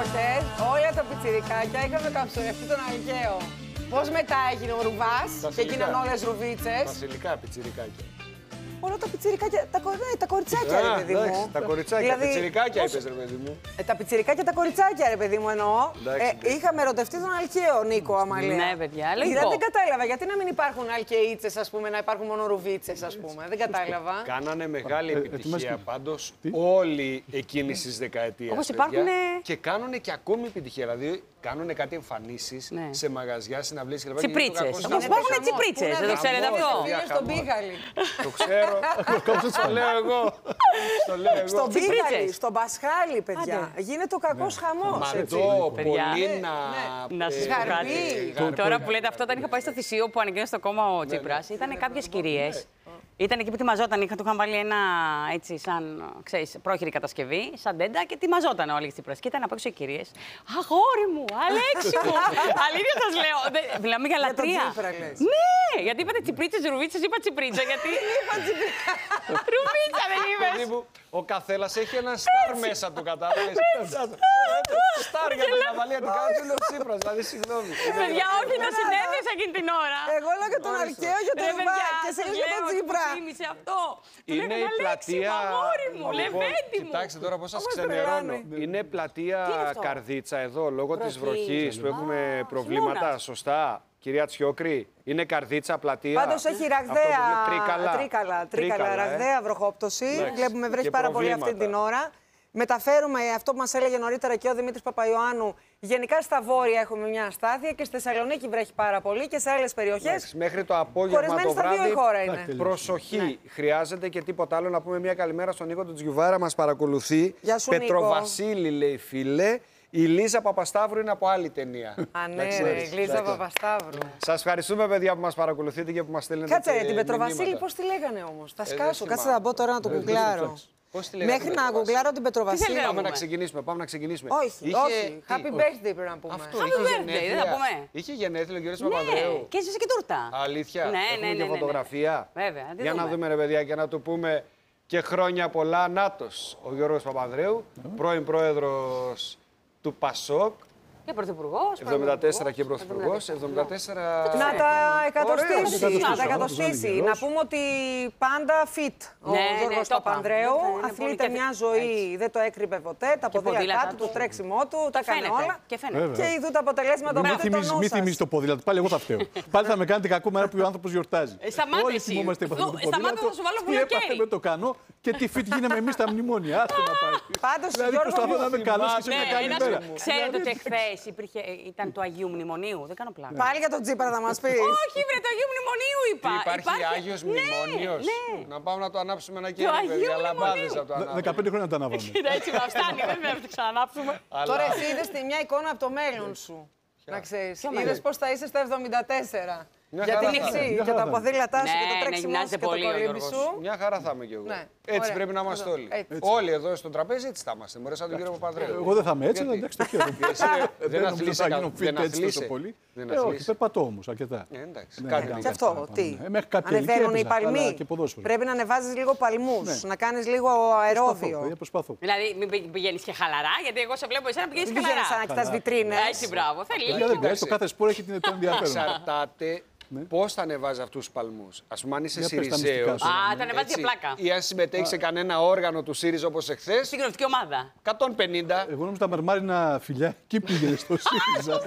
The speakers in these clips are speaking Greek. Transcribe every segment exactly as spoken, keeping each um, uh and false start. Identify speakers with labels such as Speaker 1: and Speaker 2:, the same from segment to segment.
Speaker 1: προχτές όλα τα πιτσιρικάκια είχαμε καψουρευτεί τον Αλκαίο. Πώς μετά έγινε ο Ρουβάς και έγιναν όλες ρουβίτσες.
Speaker 2: Βασιλικά πιτσιρικάκια.
Speaker 1: Όλα τα πιτσιρικάκια, τα, ναι, τα κοριτσάκια, ρε παιδί
Speaker 2: εντάξει,
Speaker 1: μου.
Speaker 2: τα κοριτσάκια,
Speaker 1: δηλαδή,
Speaker 2: τα πιτσιρικάκια
Speaker 1: πώς...
Speaker 2: είπες, ρε παιδί μου.
Speaker 1: Ε, τα πιτσιρικάκια, τα κοριτσάκια, ρε παιδί μου, εννοώ.
Speaker 2: Εντάξει,
Speaker 1: ε, είχαμε ερωτευτεί τον Αλκαίο, Νίκο Αμαλία.
Speaker 3: Ναι, παιδιά,
Speaker 1: δηλαδή,
Speaker 3: λογικό.
Speaker 1: δεν κατάλαβα γιατί να μην υπάρχουν Αλκαιίτσες, ας πούμε, να υπάρχουν μόνο ρουβίτσες, ας πούμε. Δεν κατάλαβα.
Speaker 2: Κάνανε μεγάλη
Speaker 4: Ε,
Speaker 2: επιτυχία
Speaker 4: ε,
Speaker 2: πάντως
Speaker 4: τι?
Speaker 2: όλοι εκείνης της δεκαετίας.
Speaker 3: Όπως
Speaker 2: παιδιά,
Speaker 3: υπάρχουνε-
Speaker 2: Και κάνουν και ακόμη επιτυχία. Δηλαδή κάνουν κάτι εμφανίσεις
Speaker 3: Ναι.
Speaker 2: σε μαγαζιά, συναυλίες κλπ.
Speaker 3: Τσιπρίτσες.
Speaker 2: Και
Speaker 3: Όπως υπάρχουν τσιπρίτσες, δεν το ξέρετε αυτό.
Speaker 1: Είναι στον Πίγαλη.
Speaker 2: Το ξέρω. Το λέω εγώ. Το λέω εγώ.
Speaker 1: Στον Πίγαλη,
Speaker 3: Τσιπρίτσες.
Speaker 1: στον Πασχάλη, παιδιά.
Speaker 3: Άντε.
Speaker 1: Γίνεται ο κακός χαμός. έτσι.
Speaker 2: Μαντό,
Speaker 3: παιδιά.
Speaker 2: Πολίνα.
Speaker 3: Να σας
Speaker 2: ε,
Speaker 3: πω
Speaker 1: Γαρμπή.
Speaker 3: κάτι.
Speaker 2: Γαρμπή.
Speaker 3: Τώρα που λέτε αυτό, όταν είχα πάει στο Θησίο που ανακοίνωσε το κόμμα ο Τσίπρας, ήταν κάποιες κυρίες. Ήταν εκεί που τιμαζόταν, είχα, του είχαν βάλει ένα έτσι, σαν ξέρεις, πρόχειρη κατασκευή, σαν τέντα και τιμαζόταν όλοι οι Τσίπρας. Και ήταν απ' έξω οι κυρίες. Αγόρι μου, Αλέξη μου! Αλήθεια σας λέω. Δεν- Μιλάμε για
Speaker 1: Για τον
Speaker 3: λατρεία.
Speaker 1: Τσίπρα, λες.
Speaker 3: Ναι, γιατί είπατε τσιπρίτσες, ρουβίτσες, είπα τσιπρίτσα. Γιατί. Ρουβίτσα δεν είπες.
Speaker 2: Παιδί μου, ο καθέλας έχει ένα στάρ μέσα του, κατάλαβες. Στάρ για την Αμαλία την κάνει, του λέω Τσίπρας, δηλαδή συγγνώμη.
Speaker 3: Παιδιά, όχι, το συνέδεσα εκείνη την ώρα.
Speaker 1: Εγώ λέω για τον Αλκαίο για τον
Speaker 3: Ρε
Speaker 1: Ρουβά
Speaker 3: παιδιά,
Speaker 1: και σε
Speaker 3: σας
Speaker 1: για τον
Speaker 3: λέω,
Speaker 1: Τσίπρα.
Speaker 3: μου θύμισε αυτό. Του
Speaker 2: Είναι
Speaker 3: λέγανε,
Speaker 2: η
Speaker 3: «Αλέξη
Speaker 2: πλατεία.
Speaker 3: μου, αγόρι μου,
Speaker 2: Λοιπόν,
Speaker 3: λεβέντι μου».
Speaker 2: Κοιτάξτε τώρα πώς σας
Speaker 1: Όμως
Speaker 2: ξενερώνω.
Speaker 1: τρελάνε.
Speaker 2: Είναι πλατεία
Speaker 3: Τι είναι αυτό?
Speaker 2: Καρδίτσα εδώ, λόγω της
Speaker 3: Βροχής.
Speaker 2: βροχής που έχουμε προβλήματα.
Speaker 3: χειμώνας.
Speaker 2: Σωστά, κυρία Τσιόκρη. Είναι Καρδίτσα πλατεία.
Speaker 1: Πάντως έχει
Speaker 2: Αυτό
Speaker 1: ραγδαία,
Speaker 2: που λέμε τρίκαλα.
Speaker 1: τρίκαλα, τρίκαλα,
Speaker 2: Τρίκαλα, ε.
Speaker 1: ραγδαία βροχόπτωση.
Speaker 2: Εντάξει.
Speaker 1: Βλέπουμε βρέχει
Speaker 2: Και
Speaker 1: πάρα πολύ αυτή
Speaker 2: προβλήματα.
Speaker 1: την ώρα. Μεταφέρουμε αυτό που μας έλεγε νωρίτερα και ο Δημήτρης Παπαϊωάννου. Γενικά στα βόρεια έχουμε μια αστάθεια και στη Θεσσαλονίκη βρέχει πάρα πολύ και σε άλλες περιοχές.
Speaker 2: Εντάξει, μέχρι το απόγευμα
Speaker 1: Χωρισμένη
Speaker 2: το
Speaker 1: στα δύο
Speaker 2: βράδυ.
Speaker 1: η χώρα είναι.
Speaker 4: Εντάξει.
Speaker 2: Προσοχή, χρειάζεται και τίποτα άλλο. Να πούμε μια καλημέρα στον Νίκο του Τζιουβάρα, μας παρακολουθεί.
Speaker 1: Γεια σου, Νίκο.
Speaker 2: Πετροβασίλη λέει φίλε. Η Λίζα Παπασταύρου είναι από άλλη ταινία.
Speaker 1: Α, ναι,
Speaker 2: Εντάξει,
Speaker 1: ρε,
Speaker 2: εντάξει.
Speaker 1: Γλίζα Παπασταύρου.
Speaker 2: Σας ευχαριστούμε, παιδιά, που μας παρακολουθείτε και που μας στέλνετε.
Speaker 1: Κάτσε, ρε,
Speaker 2: και
Speaker 1: την Πετροβασίλη
Speaker 2: μηνύματα.
Speaker 1: πώς τη λέγανε όμως. Θα
Speaker 2: δεν
Speaker 1: σκάσω. Κάτσε
Speaker 2: θυμάμαι.
Speaker 1: να μπω τώρα να το γκουγκλάρω.
Speaker 2: Πώς τη λέγανε
Speaker 1: Μέχρι
Speaker 2: την
Speaker 1: να
Speaker 2: Πετροβασίλη?
Speaker 1: γκουγκλάρω την Πετροβασίλη.
Speaker 3: θέλετε
Speaker 2: Πάμε
Speaker 3: πούμε.
Speaker 2: να ξεκινήσουμε, πάμε να ξεκινήσουμε.
Speaker 1: Όχι,
Speaker 2: Είχε-
Speaker 1: όχι.
Speaker 2: τι,
Speaker 1: Happy
Speaker 2: όχι.
Speaker 1: birthday πρέπει να πούμε.
Speaker 2: Αυτό,
Speaker 3: Happy
Speaker 2: είχε
Speaker 3: birthday, δεν
Speaker 2: γενέθλια.
Speaker 3: θα πούμε.
Speaker 2: Είχε γενέθλια ο Γιώργος
Speaker 3: Ναι,
Speaker 2: Παπανδρέου.
Speaker 3: και έσβησε και τούρτα.
Speaker 2: Αλήθεια.
Speaker 3: Ναι,
Speaker 2: Έχουμε
Speaker 3: ναι, ναι,
Speaker 2: και
Speaker 3: ναι, ναι.
Speaker 2: φωτογραφία.
Speaker 3: Βέβαια, να τη
Speaker 2: Για να
Speaker 3: δούμε.
Speaker 2: δούμε, ρε παιδιά, και να του πούμε και χρόνια πολλά. Νάτος ο Γιώργος Παπανδρέου, πρώην πρόεδρος του ΠΑΣΟΚ.
Speaker 3: Και πρωθυπουργός.
Speaker 2: εβδομήντα τέσσερα και πρωθυπουργός, εβδομήντα τέσσερα.
Speaker 1: Να τα εκατοστήσει.
Speaker 2: Ωραίος.
Speaker 1: Να τα εκατοστήσει. Να πούμε ότι πάντα fit ο
Speaker 3: Ναι, ναι,
Speaker 1: Γιώργος
Speaker 3: το είπα.
Speaker 1: Παπανδρέου.
Speaker 3: Δεν είναι
Speaker 1: Αθλείται
Speaker 3: πολύ
Speaker 1: μια
Speaker 3: και-
Speaker 1: ζωή, δεν το έκρυβε ποτέ. Τα ποδήλατά
Speaker 3: ποδήλατα
Speaker 1: του,
Speaker 3: του.
Speaker 1: το τρέξιμό του, τα έκανε
Speaker 3: Φαίνεται.
Speaker 1: όλα.
Speaker 3: Και φαίνεται.
Speaker 4: Βέβαια.
Speaker 1: Και ειδού τα αποτελέσματα
Speaker 4: Μην
Speaker 1: που δεν
Speaker 4: θυμίζεις,
Speaker 1: το
Speaker 4: μη
Speaker 1: νου
Speaker 4: θυμίζεις το ποδήλατο. Πάλι εγώ θα φταίω. Πάλι θα με κάνετε κακό μέρα που ο άνθρωπος γιορτάζει.
Speaker 3: Ε, σταμάτα
Speaker 4: Όλοι
Speaker 3: εσύ.
Speaker 4: θυμόμαστε αυτό το
Speaker 3: Δου-
Speaker 4: ποδήλατο.
Speaker 3: σταμάτα, θα σου βάλω
Speaker 4: Τι
Speaker 3: βουλοκαίρι.
Speaker 4: έπαθε με το κανό και τι fit γίναμε εμείς τα μνημόνια. Άστε να πάει.
Speaker 1: Πάντως,
Speaker 4: Δηλαδή
Speaker 1: Γιώργο
Speaker 4: προσπαθώ
Speaker 1: μου,
Speaker 4: να είμαι καλός και σε
Speaker 3: Ναι,
Speaker 4: μια καλή
Speaker 3: ένα
Speaker 4: μέρα.
Speaker 3: σου- Ξέρετε ότι εχθές υπήρχε, ε, ήταν του Αγίου Μνημονίου. Δεν κάνω πλάκα.
Speaker 1: Πάλι για τον Τσίπρα θα μας πεις.
Speaker 3: Όχι, βρε, του Αγίου Μνημονίου είπα.
Speaker 2: Υπάρχει Άγιος
Speaker 3: Ναι,
Speaker 2: Μνημόνιος.
Speaker 3: Ναι.
Speaker 2: Να πάμε να το ανάψουμε ένα
Speaker 3: Αγίου
Speaker 2: κερί, παιδιά.
Speaker 3: Μνημονίου.
Speaker 2: Λαμπάδες από το ανάβουμε.
Speaker 4: δεκαπέντε χρόνια τα ανάβαμε.
Speaker 3: Κοίτα, έτσι μα φτάνει, δεν θα το ξανανάψουμε.
Speaker 2: Αλλά-
Speaker 1: Τώρα εσύ είδες τη- μια εικόνα από το μέλλον σου. Να ξέρεις.
Speaker 3: Ποιο
Speaker 1: Είδες
Speaker 3: μέλλον?
Speaker 1: πώς θα είσαι στα εβδομήντα τέσσερα.
Speaker 2: Μια
Speaker 1: Για
Speaker 2: χαρά
Speaker 1: την
Speaker 2: θα
Speaker 1: νυχτή
Speaker 4: είναι.
Speaker 1: και
Speaker 4: Μια
Speaker 1: τα
Speaker 4: χαρά θα
Speaker 1: ποδήλατά σου
Speaker 3: είναι.
Speaker 1: και το
Speaker 3: Ναι, ναι,
Speaker 1: τρέξιμό σου
Speaker 3: γυμνάζεται
Speaker 1: και το
Speaker 3: πολύ ο
Speaker 1: κολύμπι
Speaker 3: Γιώργος.
Speaker 1: σου.
Speaker 2: Μια χαρά θα είμαι κι εγώ.
Speaker 1: Ναι,
Speaker 2: Έτσι
Speaker 1: ωραία.
Speaker 2: πρέπει να είμαστε
Speaker 1: Εδώ,
Speaker 2: όλοι.
Speaker 1: έτσι.
Speaker 2: Όλοι εδώ στο τραπέζι έτσι θα είμαστε. Μωρέ σαν τον κύριο Παπανδρέου.
Speaker 4: Εγώ δεν θα είμαι έτσι, αλλά
Speaker 2: Γιατί?
Speaker 4: εντάξει το χαίρομαι.
Speaker 2: Εσύ δεν-
Speaker 4: Δεν
Speaker 2: δεν
Speaker 4: νομίζω
Speaker 2: αθλείσαι
Speaker 4: θα
Speaker 2: κα-
Speaker 4: γίνω
Speaker 2: δεν
Speaker 4: fit έτσι τόσο
Speaker 2: αθλείσαι.
Speaker 4: πολύ.
Speaker 2: Δεν
Speaker 4: Ε, όχι,
Speaker 2: αθλείσαι.
Speaker 4: περπατώ όμως αρκετά.
Speaker 2: Ε, εντάξει,
Speaker 4: Ναι,
Speaker 2: κάτι
Speaker 4: κάνω.
Speaker 1: Και
Speaker 2: λίγα.
Speaker 1: αυτό,
Speaker 4: Αυτά
Speaker 1: τι.
Speaker 4: πάμε. Ε, μέχρι κάποια ηλικία
Speaker 1: Ανεβαίνουν οι
Speaker 4: έπαιζα, αλλά
Speaker 1: παλμοί.
Speaker 4: και ποδόσφαιρο.
Speaker 1: Πρέπει να ανεβάζεις λίγο παλμούς,
Speaker 4: Ναι.
Speaker 1: να κάνεις λίγο
Speaker 4: Προσπαθώ,
Speaker 1: αερόβιο.
Speaker 4: παιδιά, προσπαθώ.
Speaker 3: Δηλαδή, μην πηγαίνει και χαλαρά, γιατί εγώ σε βλέπω εσένα πηγαίνει
Speaker 1: Δεν πηγαίνεις σαν να
Speaker 3: χαλαρά.
Speaker 1: κοιτάς βιτρίνες.
Speaker 3: Έτσι, μπράβο. Θέλει.
Speaker 4: Παιδιά, δεν πειράζει, το κάθε σπορ έχει την- το ενδιαφέρον.
Speaker 2: Εξαρτάται πώς θα ανεβάζει αυτούς τους παλμούς. Ας πούμε, αν είσαι
Speaker 4: Για πες τα μυστικά
Speaker 2: Συριζέος.
Speaker 4: σου.
Speaker 3: Α, τα ανεβάζει
Speaker 2: έτσι,
Speaker 3: για πλάκα.
Speaker 2: Ή αν συμμετέχει σε κανένα όργανο του ΣΥΡΙΖΑ όπως εχθές,
Speaker 3: Στην κοινωνική ομάδα.
Speaker 2: εκατόν πενήντα.
Speaker 4: Εγώ νόμιζα τα μερμάρινα φιλιά, εκεί πήγαινε στο ΣΥΡΙΖΑ.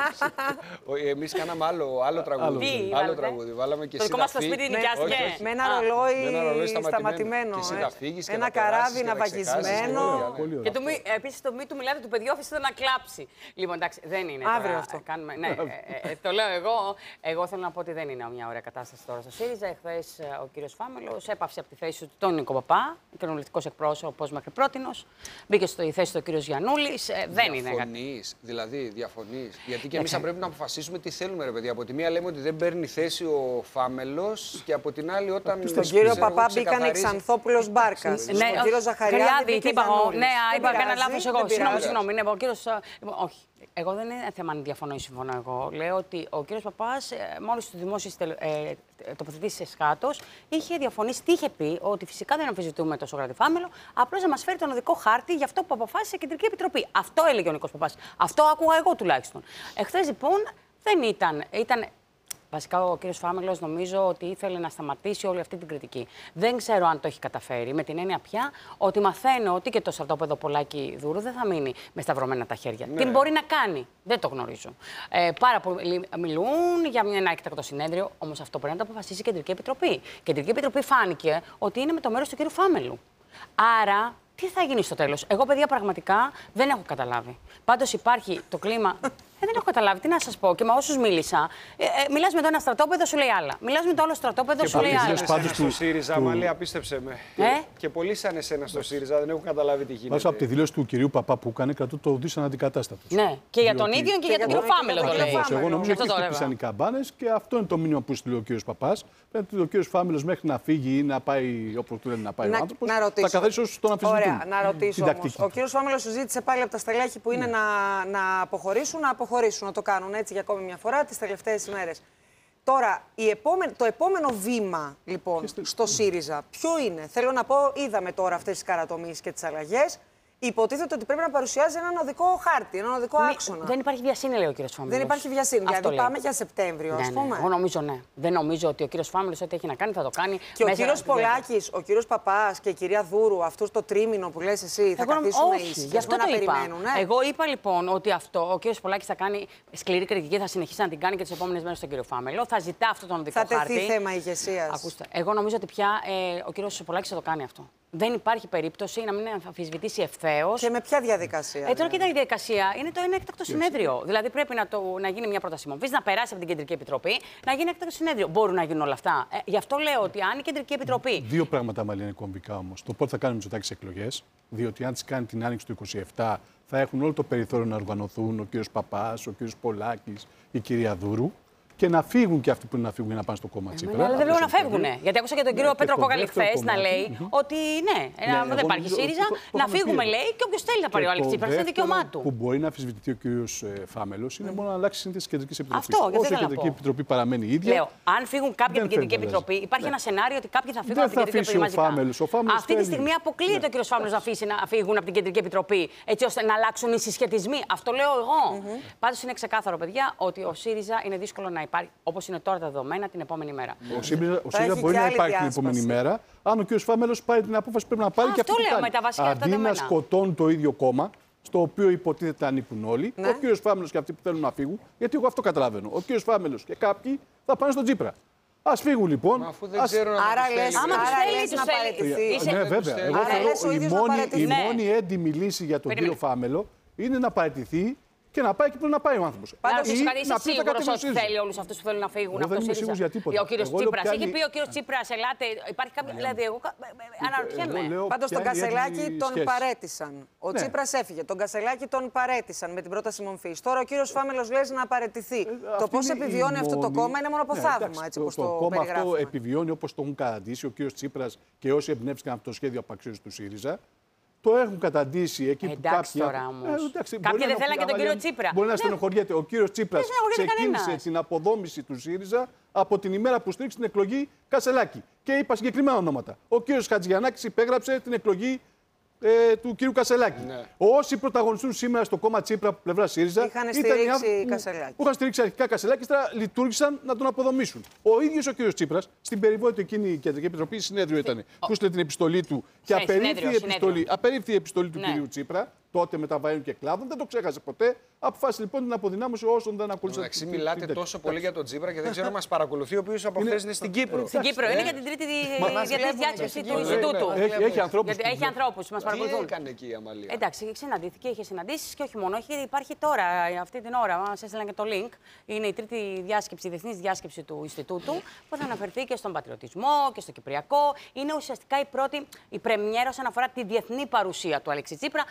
Speaker 2: Εμείς κάναμε άλλο, άλλο τραγούδι.
Speaker 3: Τι
Speaker 2: άλλο
Speaker 3: βάλατε?
Speaker 2: τραγούδι. Βάλαμε και
Speaker 3: Το δικό μας το
Speaker 2: συνταφή.
Speaker 3: σπίτι
Speaker 1: Με-
Speaker 3: νοικιάστηκε.
Speaker 2: όχι, όχι.
Speaker 1: Με ένα
Speaker 3: Α,
Speaker 1: ρολόι
Speaker 2: με ένα ρολόι σταματημένο.
Speaker 1: σταματημένο.
Speaker 2: Και
Speaker 1: ε.
Speaker 2: συνταφίγεις και
Speaker 1: Ένα
Speaker 2: να περάσεις
Speaker 1: καράβι
Speaker 2: και
Speaker 1: να
Speaker 2: να ξεκάσεις.
Speaker 1: βαγισμένο.
Speaker 2: Ωραία,
Speaker 4: Πολύ
Speaker 3: Και
Speaker 4: ωραία.
Speaker 3: το μη- επίσης το μη του μιλάτε του παιδιού αφήστε το να κλάψει. Λοιπόν, εντάξει, δεν είναι.
Speaker 1: Αύριο
Speaker 3: τώρα,
Speaker 1: αυτό.
Speaker 3: ε, Κάνουμε, ναι, ε, ε, ε, το λέω εγώ. Εγώ θέλω να πω ότι δεν είναι μια ωραία κατάσταση τώρα στο ΣΥΡΙΖΑ. Εχθές ε, ο κύριος Φάμελος έπαυσε από τη θέση του τον Νίκο Παπά, κοινοβουλευτικός εκπρόσωπος μέχρι πρότινος. Μπήκε στη θέση του ο κύριος Γιαννούλης. Ε, δεν είναι κάτι.
Speaker 2: Διαφωνείς, δηλαδή διαφωνείς. Γιατί και εμείς θα πρέπει να αποφασίσουμε τι θέλουμε, ρε παιδιά. Από τη μία λέμε ότι δεν παίρνει θέση ο Φάμελος και από την άλλη όταν.
Speaker 1: Στον κύριο Παπά μπήκαν η Ξανθόπουλος Μπάρκας.
Speaker 3: Ναι,
Speaker 1: Στον κύριο Ζαχαριάδη
Speaker 3: Χρειάδη,
Speaker 1: μπήκε
Speaker 3: τι είπα εγώ.
Speaker 1: Γιαννούλης.
Speaker 3: Ναι,
Speaker 1: Δεν
Speaker 3: είπα
Speaker 1: πειράζει,
Speaker 3: κανένα λάθος εγώ.
Speaker 1: δεν
Speaker 3: Συγγνώμη,
Speaker 1: πειράζει.
Speaker 3: συγγνώμη. Ναι, ο κύριος. ε, λοιπόν, όχι. εγώ δεν είναι θέμα αν διαφωνώ ή συμφωνώ εγώ. Λέω ότι ο κύριος Παπάς, μόλις του δημόσιες ε, τοποθετήσεις εσχάτως, είχε διαφωνήσει, τι είχε πει, ότι φυσικά δεν αμφισβητούμε το Σωκράτη Φάμελο, απλώς να μας φέρει τον οδικό χάρτη για αυτό που αποφάσισε η Κεντρική Επιτροπή. Αυτό έλεγε ο Νίκος Παπάς. Αυτό άκουγα εγώ τουλάχιστον. Εχθές λοιπόν δεν ήταν. ήταν Βασικά, ο κύριος Φάμελος νομίζω ότι ήθελε να σταματήσει όλη αυτή την κριτική. Δεν ξέρω αν το έχει καταφέρει, με την έννοια πια ότι μαθαίνω ότι και το στρατόπεδο Πολάκη Δούρου δεν θα μείνει με σταυρωμένα τα χέρια. Ναι. Τι μπορεί να κάνει, δεν το γνωρίζω. Ε, πάρα πολλοί μιλούν για ένα έκτακτο συνέδριο, όμως αυτό πρέπει να το αποφασίσει η Κεντρική Επιτροπή. Η Κεντρική Επιτροπή φάνηκε ότι είναι με το μέρος του κύριου Φάμελου. Άρα, τι θα γίνει στο τέλος? Εγώ, παιδιά, πραγματικά δεν έχω καταλάβει. Πάντως υπάρχει το κλίμα. Ε, δεν έχω καταλάβει. Τι να σας πω. Και με όσους μίλησα, ε, ε, μιλάς με το ένα στρατόπεδο, σου λέει άλλα. Μιλάς με το άλλο στρατόπεδο, σου λέει άλλα.
Speaker 2: Πάντως στο ΣΥΡΙΖΑ, Αμαλία, πίστεψε με.
Speaker 3: Ε?
Speaker 2: Και πολλοί σαν εσένα στο ΣΥΡΙΖΑ δεν έχουν καταλάβει τι γίνεται.
Speaker 4: Βάζω από τη δήλωση του κυρίου Παπά που έκανε, κρατού το ουδής αναντικατάστατος.
Speaker 3: Ναι, και για τον ίδιο και για τον κύριο Φάμελο το λέει.
Speaker 4: Εγώ νομίζω ότι χτύπησαν οι καμπάνες και αυτό είναι το μήνυμα που στείλει ο κύριος Παπάς. Πρέπει ο κύριος Φάμελος μέχρι να φύγει ή να πάει όπου του λένε να πάει ο άνθρωπος. Θα καθαρίσει όσους τον αμφισβητούν.
Speaker 1: Ωραία, να ρωτήσω όμως. Ο κύριος Φάμελος συζήτησε πάλι από τα στελέχη που είναι να, να αποχωρήσουν, να αποχωρήσουν, να το κάνουν έτσι για ακόμη μια φορά τις τελευταίες ημέρες. Τώρα, η επόμενη, το επόμενο βήμα λοιπόν στο ΣΥΡΙΖΑ ποιο είναι? Θέλω να πω, είδαμε τώρα αυτές τις καρατομήσεις και τις αλλαγές. Υποτίθεται ότι πρέπει να παρουσιάζει έναν οδικό χάρτη, έναν οδικό άξονα.
Speaker 3: Δεν υπάρχει βιασύνη, λέει ο κύριος Φάμελος.
Speaker 1: Δεν υπάρχει βιασύνη. Δηλαδή,
Speaker 3: λέει.
Speaker 1: Πάμε για Σεπτέμβριο,
Speaker 3: ναι,
Speaker 1: ας πούμε.
Speaker 3: Ναι, εγώ νομίζω ναι. Δεν νομίζω ότι ο κύριος Φάμελος ό,τι έχει να κάνει θα το κάνει.
Speaker 1: Και μέσα ο κύριος Πολάκης, ο κύριος Παπάς και η κυρία Δούρου, αυτό το τρίμηνο που λες εσύ, θα καθίσουν ίσως.
Speaker 3: Γι' αυτό το είπα. Εγώ είπα λοιπόν ότι αυτό ο κύριος Πολάκης θα κάνει σκληρή κριτική, θα συνεχίσει να την κάνει και τις επόμενες μέρες στον κύριο Φάμελο. Θα ζητά αυτό τον οδικό χάρτη.
Speaker 1: Θα τεθεί θέμα ηγεσίας.
Speaker 3: Ακούστε, εγώ νομίζω ότι πια ε, ο κύριος Πολάκης θα το κάνει αυτό. Δεν υπάρχει περίπτωση να μην αμφισβητήσει ευθέως.
Speaker 1: Και με ποια διαδικασία?
Speaker 3: Ε, τώρα κοίτα, η διαδικασία είναι το ένα έκτακτο συνέδριο. Δηλαδή πρέπει να, το, να γίνει μια πρόταση μορφής, να περάσει από την Κεντρική Επιτροπή, να γίνει έκτακτο συνέδριο. Μπορούν να γίνουν όλα αυτά. Ε, γι' αυτό λέω ότι αν η Κεντρική Επιτροπή.
Speaker 4: Δύο πράγματα μάλλον είναι κομβικά όμως. Το πότε θα κάνουμε τις εκλογές, διότι αν τις κάνει την άνοιξη του είκοσι επτά θα έχουν όλο το περιθώριο να οργανωθούν ο κύριος Παπάς, ο κύριος Πολάκης, η κυρία Δούρου. Και να φύγουν και αυτοί που είναι να φύγουν για να πάνε στο κόμμα Τσίπρα.
Speaker 3: Αλλά δεν βλέπω να φεύγουν. Γιατί άκουσα και τον κύριο Πέτρο Κόκαλη χθες να λέει ότι ναι, δεν υπάρχει ΣΥΡΙΖΑ, να φύγουμε λέει και όποιος θέλει να πάρει ο Άλεξ Τσίπρας. Είναι δικαίωμά του.
Speaker 4: Που μπορεί να αμφισβητηθεί ο κύριος Φάμελος είναι μόνο να αλλάξει η σύνθεση της Κεντρικής Επιτροπής.
Speaker 3: Αυτό,
Speaker 4: όσο η Κεντρική Επιτροπή παραμένει η ίδια.
Speaker 3: Λέω, αν φύγουν κάποιοι από την Κεντρική Επιτροπή, υπάρχει ένα σενάριο ότι κάποιοι θα φύγουν από την Κεντρική Επιτροπή μαζικά. Αυτή τη στιγμή αποκλείεται ο κύριος Φάμελος να αφήσει να φύγουν από την Κεντρική Επιτροπή έτσι ώστε να αλλάξουν οι συσχετισμοί. Αυτό λέω εγώ. Πάντως είναι ξεκάθαρο, παιδιά, ότι ο ΣΥΡΙΖΑ είναι δύσκολο να υπάρχει όπως είναι τώρα τα δεδομένα την επόμενη μέρα.
Speaker 4: Ο ΣΥΡΙΖΑ μπορεί να υπάρχει την επόμενη μέρα, αν ο κ. Φάμελος πάρει την απόφαση που πρέπει να πάρει. Α, και
Speaker 3: αυτό λέω με τα βασικά αυτά
Speaker 4: δεδομένα. Αντί να σκοτώνει το ίδιο κόμμα, στο οποίο υποτίθεται ανήκουν όλοι, ναι. Ο κ. Φάμελος και αυτοί που θέλουν να φύγουν, γιατί εγώ αυτό καταλαβαίνω. Ο κ. Φάμελος και κάποιοι θα πάνε στον Τσίπρα. Ας φύγουν λοιπόν.
Speaker 2: Μα αφού δεν ξέρω να
Speaker 1: άρα λες,
Speaker 3: άμα τους θέλει, τους
Speaker 1: να παραιτηθεί.
Speaker 4: Ναι, βέβαια. Εγώ θεωρώ η μόνη, η μόνη έντιμη λύση για τον κύριο Φάμελο είναι να παραιτηθεί και να πάει και πρέπει να πάει ο άνθρωπος.
Speaker 3: Πάντως, είσαι σίγουρος ότι θέλει όλους αυτούς που θέλουν να φύγουν από το ΣΥΡΙΖΑ? Ο κύριος Τσίπρας. Έχει πει ο κύριος Τσίπρας, ελάτε, υπάρχει κάποια. Δηλαδή, εγώ αναρωτιέμαι.
Speaker 1: Πάντως, τον Κασελάκη τον παρέτησαν. Ο Τσίπρας έφυγε. Τον Κασελάκη τον παρέτησαν με την πρόταση μορφής. Τώρα ο κύριος Φάμελος λέει να παραιτηθεί. Το πώς επιβιώνει αυτό το κόμμα είναι μόνο από θαύμα.
Speaker 4: Το κόμμα αυτό επιβιώνει όπως το έχουν καταντήσει ο κύριος Τσίπρας και όσοι εμπνεύστηκαν από το σχέδιο απαξίωσης του ΣΥΡΙΖΑ. Το έχουν καταντήσει εκεί που κάποιοι.
Speaker 3: Ε, κάποιοι δεν θέλαν και τον κύριο Τσίπρα.
Speaker 4: Μπορεί να στενοχωριέται. Ο κύριος Τσίπρας ξεκίνησε την αποδόμηση του ΣΥΡΙΖΑ από την ημέρα που στήριξε την εκλογή Κασελάκη. Και είπα συγκεκριμένα ονόματα. Ο κύριος Χατζηγιαννάκης υπέγραψε την εκλογή ε, του κύριου Κασελάκη. Ναι. Όσοι πρωταγωνιστούν σήμερα στο κόμμα Τσίπρα από πλευρά ΣΥΡΙΖΑ
Speaker 1: είχαν στηρίξει Κασελάκη.
Speaker 4: Που είχαν στηρίξει αρχικά Κασελάκη, τώρα λειτουργήσαν να τον αποδομήσουν. Ο ίδιος ο κύριος Τσίπρας, στην περιβόητη εκείνη η Κεντρική Επιτροπή, συνέδριο ήταν, που έστειλε την επιστολή του και απερίφθη η επιστολή του κυρίου Τσίπρα. Τότε με τα βαΐων και κλάδων, δεν το ξέχασε ποτέ. Αποφάσισε λοιπόν την αποδυνάμωση όσων δεν ακολούθησαν.
Speaker 2: Εντάξει, μιλάτε τόσο πολύ για τον Τσίπρα και δεν ξέρω αν μας παρακολουθεί, ο οποίος από χθες είναι στην Κύπρο.
Speaker 3: Στην Κύπρο είναι για την τρίτη διεθνή διάσκεψη του Ινστιτούτου.
Speaker 4: Έχει ανθρώπους.
Speaker 3: Έχει ανθρώπους που μας παρακολουθούν.
Speaker 2: Τι έκανε εκεί η Αμαλία?
Speaker 3: Εντάξει, συναντήθηκε, είχε συναντήσεις και όχι μόνο. Υπάρχει τώρα, αυτή την ώρα, μας έστειλαν και το link. Είναι η τρίτη διάσκεψη, η διεθνή διάσκεψη του Ινστιτούτου, που θα αναφερθεί και στον πατριωτισμό και στο κυπριακό. Είναι ουσιαστικά η πρώτη, η πρεμιέρα όσον αφορά τη διεθνή παρουσία του Αλέξη Τσίπρα μετά την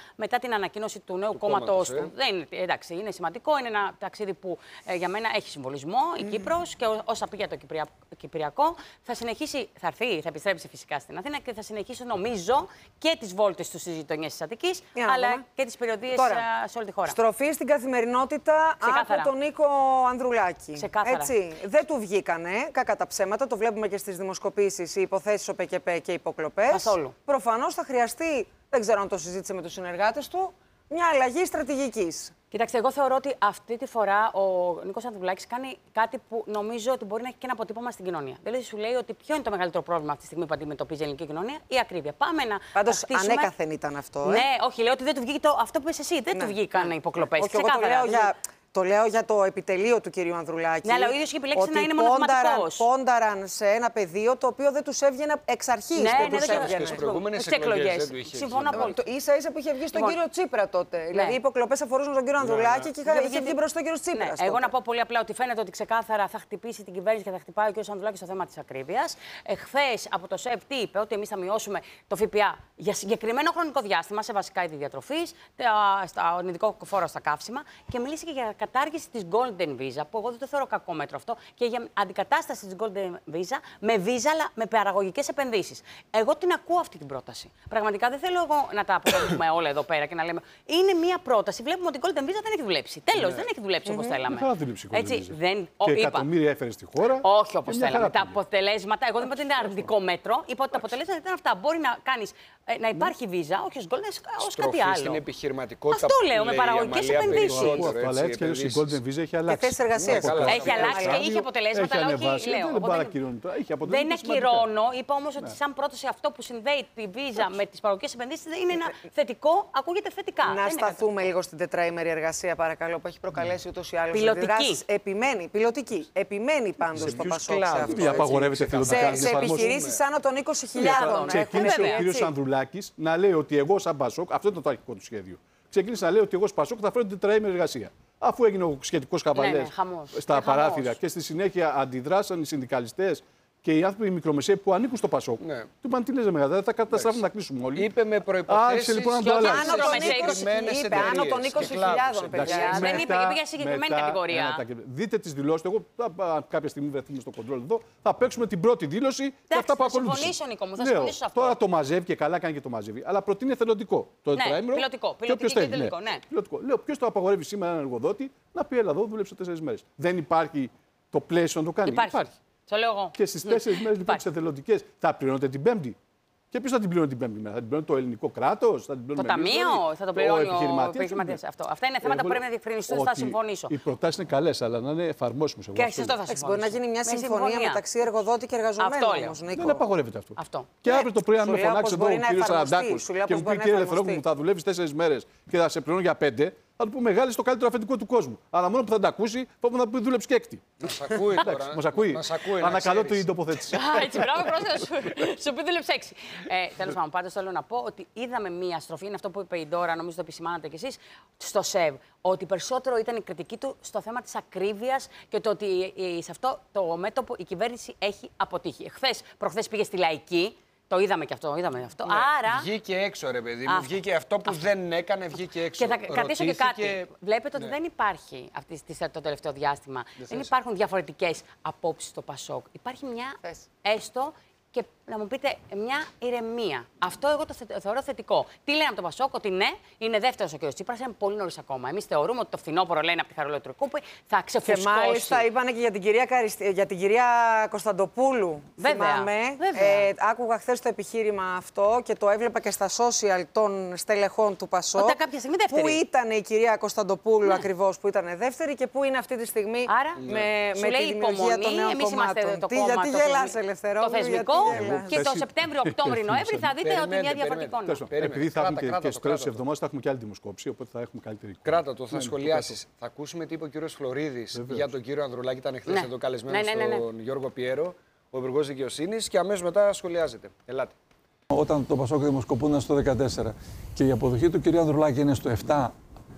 Speaker 3: την ανακοίνωση του νέου κόμματος του. Ε. Δεν είναι, εντάξει, είναι σημαντικό. Είναι ένα ταξίδι που ε, για μένα έχει συμβολισμό. Η mm. Κύπρος και ό, όσα πήγε το Κυπρια... Κυπριακό θα συνεχίσει, θα έρθει, θα επιστρέψει φυσικά στην Αθήνα και θα συνεχίσει, νομίζω, και τις βόλτες του στις γειτονιές της Αττικής, αλλά δούμε. και τις περιοδίες Τώρα, σε όλη τη χώρα.
Speaker 1: Στροφή στην καθημερινότητα
Speaker 3: Ξεκάθαρα.
Speaker 1: από τον Νίκο Ανδρουλάκη.
Speaker 3: Ξεκάθαρα.
Speaker 1: Έτσι, δεν του βγήκανε, κακά τα ψέματα, το βλέπουμε και στις δημοσκοπήσεις, οι υποθέσεις ΟΠΕΚΕΠΕ και οι υποκλοπές.
Speaker 3: Καθόλου.
Speaker 1: Προφανώς θα χρειαστεί, δεν ξέρω αν το συζήτησε με τους συνεργάτες του, μια αλλαγή στρατηγικής.
Speaker 3: Κοιτάξτε, εγώ θεωρώ ότι αυτή τη φορά ο Νίκος Ανδρουλάκης κάνει κάτι που νομίζω ότι μπορεί να έχει και ένα αποτύπωμα στην κοινωνία. Δηλαδή, σου λέει ότι ποιο είναι το μεγαλύτερο πρόβλημα αυτή τη στιγμή που αντιμετωπίζει η ελληνική κοινωνία, η ακρίβεια. Πάμε να.
Speaker 1: Πάντως,
Speaker 3: χτίσουμε...
Speaker 1: ανέκαθεν ήταν αυτό. Ε?
Speaker 3: Ναι, όχι, λέω ότι δεν του βγήκε το... αυτό που είπες εσύ. Δεν ναι. του βγήκαν ναι. υποκλοπές.
Speaker 1: Όχι, εγώ το λέω για. Το λέω για το επιτελείο του κυρίου Ανδρουλάκη.
Speaker 3: Ναι, αλλά ο ίδιος είχε επιλέξει να είναι μονοθεματικός.
Speaker 1: Πόνταραν σε ένα πεδίο το οποίο δεν τους έβγαινε εξ αρχής.
Speaker 3: Ναι,
Speaker 1: δεν
Speaker 3: ναι,
Speaker 1: τους
Speaker 3: ναι,
Speaker 1: έβγαινε.
Speaker 2: Στις προηγούμενες εκλογές δεν του είχε.
Speaker 3: Συμφωνώ απόλυτα.
Speaker 1: Ίσα ίσα που είχε βγει στον κύριο Τσίπρα τότε. Δηλαδή οι υποκλοπές αφορούσαν τον κύριο Ανδρουλάκη και είχε βγει μπροστά ο κύριος Τσίπρας.
Speaker 3: Εγώ να πω πολύ απλά ότι φαίνεται ότι ξεκάθαρα θα χτυπήσει την κυβέρνηση και θα χτυπάει ο κύριος Ανδρουλάκης στο θέμα της ακρίβειας. Εχθές από το ΣΕΒ τι είπε, ότι εμείς θα μειώσουμε το ΦΠΑ για συγκεκριμένο χρονικό διάστημα σε βασικά είδη διατροφής, στον ειδικό φόρο στα καύσιμα και μιλήσει και για κατάργηση της Golden Visa, που εγώ δεν το θεωρώ κακό μέτρο αυτό, και για αντικατάσταση της Golden Visa με βίζα, αλλά με παραγωγικές επενδύσεις. Εγώ την ακούω αυτή την πρόταση. Πραγματικά δεν θέλω εγώ να τα αποδεχτούμε όλα εδώ πέρα και να λέμε. Είναι μία πρόταση. Βλέπουμε ότι η Golden Visa δεν έχει δουλέψει. Τέλος, ναι. δεν έχει δουλέψει όπως θέλαμε.
Speaker 4: Δεν θα δουλέψει η Golden
Speaker 3: Έτσι,
Speaker 4: Visa.
Speaker 3: δεν...
Speaker 4: Και
Speaker 3: είπα.
Speaker 4: εκατομμύρια έφερε στη χώρα.
Speaker 3: Όχι όπως θέλαμε. Τα αποτελέσματα, εγώ δεν είπα ότι είναι αρνητικό μέτρο. Είπα ότι τα αποτελέσματα ήταν αυτά. Μπορεί να, κάνεις, να υπάρχει βίζα, όχι ως Golden, ως κάτι άλλο.
Speaker 2: Στην επιχειρηματικότητα.
Speaker 3: Αυτό λέω, με παραγωγικές επενδύσεις.
Speaker 4: Αλλά έτσι και αλλιώς η Golden Visa έχει αλλάξει.
Speaker 3: Έχει αλλάξει και είχε αποτελέσματα, αλλά όχι. Λέω, δεν ακυρώνω. Είπα όμως ότι σαν πρόταση αυτό που συνδέει τη βίζα με τις παραγωγικές επενδύσεις είναι ένα θετικό, ακούγεται θετικά.
Speaker 1: Να σταθούμε λίγο στην τετραήμερη εργασία, παρακαλώ, που έχει προκαλέσει ούτως ή άλλως
Speaker 3: πιλωτική.
Speaker 1: Επιμένει, πιλωτική. Επιμένει πάντως το Πασόκ σε αυτό.
Speaker 4: Απαγορεύεται θελοντικά.
Speaker 1: Σε επιχειρήσεις άνω των είκοσι χιλιάδων.
Speaker 4: Ξεκίνησε ο κύριος Ανδρουλάκης να λέει ότι εγώ σαν Πασόκ, αυτό ήταν το αρχικό του σχέδιο. Ξεκίνησε να λέει ότι εγώ σαν Πασόκ θα φέρω την τετραήμερη εργασία. Αφού έγινε ο σχετικός χαβαλές
Speaker 3: ναι, ναι,
Speaker 4: στα
Speaker 3: ναι,
Speaker 4: παράθυρα
Speaker 3: χαμός.
Speaker 4: Και στη συνέχεια αντιδράσαν οι συνδικαλιστές και οι άνθρωποι οι μικρομεσαίοι που ανήκουν στο Πασόκ. Ναι. Του είπαν τι λες, μεγάλα, θα καταστράφουν να κλείσουμε όλοι.
Speaker 2: Είπε με προϋποθέσεις.
Speaker 4: Άρχισε λοιπόν να το αλλάξει.
Speaker 1: Είπε άνω των είκοσι χιλιάδων, παιδιά.
Speaker 3: Δεν είπε, είπε για συγκεκριμένη κατηγορία.
Speaker 4: Δείτε τις δηλώσεις. Εγώ κάποια στιγμή βρεθούμε στο κοντρόλ εδώ. Θα παίξουμε την πρώτη δήλωση και αυτά που ακολουθούν.
Speaker 3: Θα συμφωνήσω, Νίκο μου, θα συμφωνήσω σε αυτό.
Speaker 4: Τώρα το μαζεύει και καλά κάνει και το μαζεύει. Αλλά προτείνει εθελοντικό. Το τετραήμερο.
Speaker 3: Πιλωτικό.
Speaker 4: Λέω ποιο το απαγορεύει σήμερα έναν εργοδότη να πει έλα εδώ, δούλεψε τέσσερις μέρες. Δεν υπάρχει το πλαίσιο να το κάνει.
Speaker 3: Υπάρχει. Το λέω εγώ.
Speaker 4: Και στις τέσσερις μέρες λοιπόν τις εθελοντικές θα πληρώνετε την Πέμπτη. Και ποιος θα την πληρώνει την Πέμπτη μέρα, θα την πληρώνει το ελληνικό κράτος, θα την πληρώνει
Speaker 3: το ταμείο, θα το πληρώνει ο επιχειρηματίας. Αυτό. Αυτά είναι θέματα που πρέπει να διευκρινιστούν, θα συμφωνήσω.
Speaker 4: Οι προτάσεις είναι καλές, αλλά να είναι εφαρμόσιμες.
Speaker 3: Και αυτό θα συμφωνήσω.
Speaker 1: Μπορεί να γίνει μια συμφωνία μεταξύ εργοδότη και εργαζομένου.
Speaker 4: Δεν απαγορεύεται αυτό.
Speaker 3: αυτό.
Speaker 4: Και αύριο το πρωί, αν με φωνάξει εδώ ο κύριος Σαραντάκος και μου πει κύριε Ελευθερόπουλο μου θα δουλεύεις τέσσερις μέρες και θα σε πληρώνω για πέντε. Θα του πούμε μεγάλη στο καλύτερο αφεντικό του κόσμου. Αλλά μόνο που θα τα ακούσει, πάμε να πει δούλεψε και έκτη.
Speaker 2: Μας ακούει τώρα.
Speaker 4: Μας ακούει. Ανακαλώ την τοποθέτηση.
Speaker 3: Έτσι, μπράβο, πρόσεχε. Σου πει δούλεψε έξι. Τέλος πάντων, πάντως θέλω να πω ότι είδαμε μία στροφή, είναι αυτό που είπε η Ντόρα, νομίζω το επισημάνατε κι εσείς, στο ΣΕΒ. Ότι περισσότερο ήταν η κριτική του στο θέμα της ακρίβειας και το ότι σε αυτό το μέτωπο η κυβέρνηση έχει αποτύχει. Χθες, προχθές πήγε στη Λαϊκή. Το είδαμε και αυτό, είδαμε αυτό.
Speaker 2: Ναι.
Speaker 3: Άρα...
Speaker 2: Βγήκε έξω, ρε παιδί μου. Αυτό. Βγήκε αυτό που αυτό. δεν έκανε, βγήκε έξω.
Speaker 3: Και θα κρατήσω
Speaker 2: Ρωτήθηκε...
Speaker 3: και κάτι. Βλέπετε
Speaker 2: ναι.
Speaker 3: ότι δεν υπάρχει αυτή, το τελευταίο διάστημα.
Speaker 2: Δεν,
Speaker 3: δεν υπάρχουν διαφορετικές απόψεις στο Πασόκ. Υπάρχει μια Θες. έστω και να μου πείτε μια ηρεμία. Αυτό εγώ το θε, θεωρώ θετικό. Τι λένε από τον Πασόκ, ότι ναι, είναι δεύτερος ο κ. Τσίπρας, είναι πολύ νωρίς ακόμα. Εμείς θεωρούμε ότι το φθινόπωρο, λένε από τη Χαρολοτροκούπη, θα ξεφουσκώσει.
Speaker 1: Και μάλιστα είπαν και για την κυρία, Καριστη... για την κυρία Κωνσταντοπούλου.
Speaker 3: Βέβαια.
Speaker 1: Θυμάμαι. Ε, άκουγα χθες το επιχείρημα αυτό και το έβλεπα και στα social των στελεχών του Πασόκ.
Speaker 3: Όταν κάποια στιγμή δεύτερη.
Speaker 1: Πού ήταν η κυρία Κωνσταντοπούλου ναι. ακριβώς που ήταν δεύτερη και πού είναι αυτή τη στιγμή
Speaker 3: Άρα,
Speaker 1: με, ναι. με τη δημιουργία των νέων
Speaker 3: εμείς
Speaker 1: κομμάτων.
Speaker 3: Είμαστε το
Speaker 1: Τι,
Speaker 3: κόμμα,
Speaker 1: γιατί
Speaker 3: το
Speaker 1: γελάς, Ελευθερόπουλο.
Speaker 3: Το θεσμικό και το Σεπτέμβριο, Οκτώβριο, Νοέμβρη θα δείτε ότι είναι μια διαφορετική εικόνα.
Speaker 4: Επειδή θα έχουμε και στο τέλος της εβδομάδας θα έχουμε και άλλη δημοσκόπηση, οπότε θα έχουμε καλύτερη εικόνα.
Speaker 2: Κράτα το, θα σχολιάσεις. Θα ακούσουμε τι είπε ο κύριος Φλωρίδης για τον κύριο Ανδρουλάκη. Ήταν χθες εδώ καλεσμένος στον Γιώργο Πιέρο, ο Υπουργός Δικαιοσύνης, και αμέσως μετά σχολιάζεται. Ελάτε.
Speaker 5: Όταν το Πασόκ δημοσκοπούν στο δεκατέσσερα και η αποδοχή του κυρίου Ανδρουλάκη είναι στο επτά,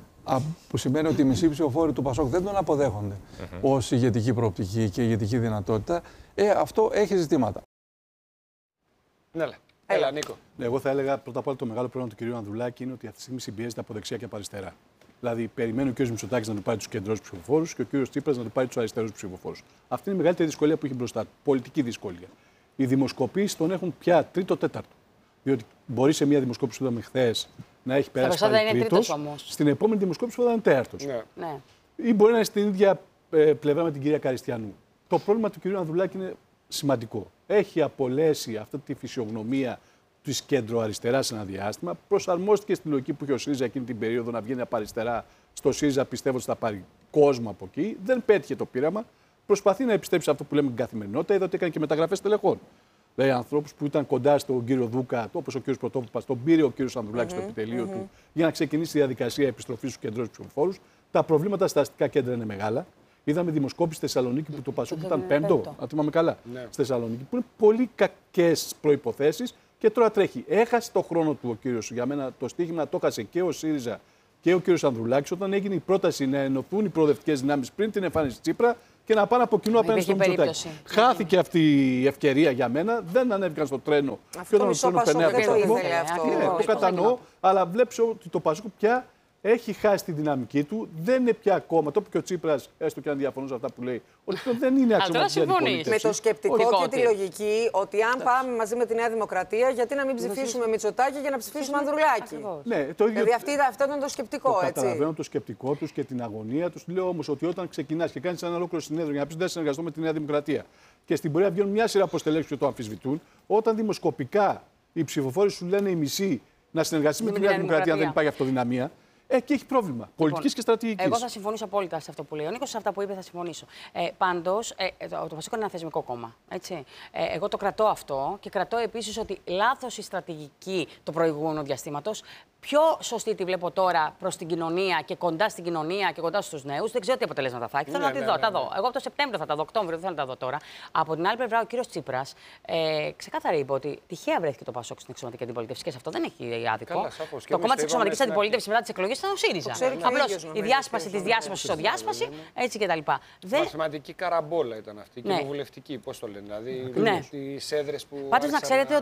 Speaker 5: που σημαίνει ότι οι μισοί ψηφοφόροι του Πασόκ δεν τον αποδέχονται mm-hmm. ως ηγετική προοπτική και ηγετική δυνατότητα, ε, αυτό έχει ζητήματα.
Speaker 2: Ναι, Έλα, Νίκο.
Speaker 4: Ναι, εγώ θα έλεγα πρώτα απ' όλα το μεγάλο πρόβλημα του κ. Ανδρουλάκη είναι ότι αυτή τη στιγμή συμπιέζεται από δεξιά και από αριστερά. Δηλαδή, περιμένει ο κ. Μητσοτάκης να του πάρει του κεντρούς ψηφοφόρους και ο κ. Τσίπρας να του πάρει του αριστερούς ψηφοφόρους. Αυτή είναι η μεγαλύτερη δυσκολία που έχει μπροστά του. Πολιτική δυσκολία. Οι δημοσκοπήσεις τον έχουν πια τρίτο-τέταρτο. Διότι μπορεί σε μια δημοσκόπηση που είδαμε χθες να έχει περάσει πάλι τρίτος, στην επόμενη δημοσκόπηση που θα είναι τέταρτος.
Speaker 3: Ναι. Ναι.
Speaker 4: Ή μπορεί να είναι στην ίδια ε, πλευρά με την κυρία Καριστιανού. Το πρόβλημα του κ. Ανδρουλάκη είναι σημαντικό. Έχει απολέσει αυτή τη φυσιογνωμία τη κέντρο-αριστερά σε ένα διάστημα. Προσαρμόστηκε στη λογική που είχε ο ΣΥΡΙΖΑ εκείνη την περίοδο να βγαίνει από αριστερά στο ΣΥΡΙΖΑ, πιστεύω ότι θα πάρει κόσμο από εκεί. Δεν πέτυχε το πείραμα. Προσπαθεί να επιστρέψει αυτό που λέμε την καθημερινότητα. Είδα ότι έκανε και μεταγραφές τελεχών. Δηλαδή, ανθρώπου που ήταν κοντά στον κύριο Δούκα, όπω ο κύριο Πρωτόπουλο, τον πήρε ο κύριο Ανδρουλάκη mm-hmm, στο επιτελείο mm-hmm. του για να ξεκινήσει η διαδικασία επιστροφή στου κεντρούς ψηφοφόρους. Τα προβλήματα στα αστικά κέντρα είναι μεγάλα. Είδαμε δημοσκόπηση στη Θεσσαλονίκη που το Πασόκ ήταν πέμπτο, αν θυμάμαι καλά, ναι. στη Θεσσαλονίκη, που είναι πολύ κακές προϋποθέσεις και τώρα τρέχει. Έχασε το χρόνο του ο κύριος, για μένα το στοίχημα το έχασε και ο ΣΥΡΙΖΑ και ο κύριος Ανδρουλάκης όταν έγινε η πρόταση να ενωθούν οι προοδευτικές δυνάμεις πριν την εμφάνιση Τσίπρα και να πάνε από κοινού απέναντι στον Μητσοτάκη. Χάθηκε αυτή η ευκαιρία για μένα, δεν ανέβηκαν στο τρένο.
Speaker 1: Αυτό το μισό Πασόκ δεν το ήθελε αυτό.
Speaker 4: Ναι, το κατανοώ, αλλά βλέπεις ότι το Πασόκ πια έχει χάσει τη δυναμική του, δεν είναι πια κόμμα. Το είπε και ο Τσίπρας, έστω και αν διαφωνώ σε αυτά που λέει, ότι δεν είναι αξιωματική αντιπολίτευση.
Speaker 1: Με το σκεπτικό και τη λογική ότι αν πάμε μαζί με τη Νέα Δημοκρατία, γιατί να μην ψηφίσουμε Μητσοτάκη για να ψηφίσουμε Ανδρουλάκη.
Speaker 4: Ναι, το ίδιο.
Speaker 1: Δηλαδή αυτό ήταν το σκεπτικό,
Speaker 4: το
Speaker 1: έτσι.
Speaker 4: Καταλαβαίνω το σκεπτικό του και την αγωνία του. Λέω όμως ότι όταν ξεκινάς και κάνεις ένα ολόκληρο συνέδριο για να πεις δεν συνεργαστώ με τη Νέα Δημοκρατία και στην πορεία βγαίνουν μια σειρά αποστελέξεις και το αμφισβητούν, όταν δημοσκοπικά οι ψηφοφόροι σου λένε οι μισοί να συνεργαστεί με τη Νέα Δημοκρατία αν δεν υπάρχει αυτοδυναμία. Εκεί έχει πρόβλημα. Πολιτική λοιπόν, και στρατηγική.
Speaker 3: Εγώ θα συμφωνήσω απόλυτα σε αυτό που λέει ο Νίκος, σε αυτά που είπε θα συμφωνήσω. Ε, Πάντως, ε, το, το Πασόκ είναι ένα θεσμικό κόμμα. Έτσι. Ε, εγώ το κρατώ αυτό και κρατώ επίσης ότι λάθος η στρατηγική του προηγούμενου διαστήματος. Πιο σωστή τη βλέπω τώρα προς την κοινωνία και κοντά στην κοινωνία και κοντά στους νέους. Δεν ξέρω τι αποτελέσματα θα έχει. Θέλω
Speaker 2: ναι,
Speaker 3: να τη
Speaker 2: ναι,
Speaker 3: δω.
Speaker 2: ναι,
Speaker 3: τα
Speaker 2: ναι.
Speaker 3: δω. Εγώ από το Σεπτέμβριο θα τα δω, Οκτώβριο δεν θέλω να τα δω τώρα. Από την άλλη πλευρά, ο κύριος Τσίπρας ε, ξεκάθαρα είπε ότι τυχαία βρέθηκε το Πασόκ στην εξωματική αντιπολίτευση και σε αυτό δεν έχει άδικο.
Speaker 2: Καλά, σαφώς.
Speaker 3: Το κόμμα της εξωματικής αντιπολίτευσης μετά τις εκλογές ήταν ο ΣΥΡΙΖΑ. Απλώς η διάσπαση της διάσπασης στο διάσπαση, έτσι κτλ.
Speaker 2: Μαθηματική καραμπόλα ήταν αυτή. Κοινοβουλευτική, πώς το λένε. Δηλαδή τις έδρες που.
Speaker 3: Πάντως να ξέρετε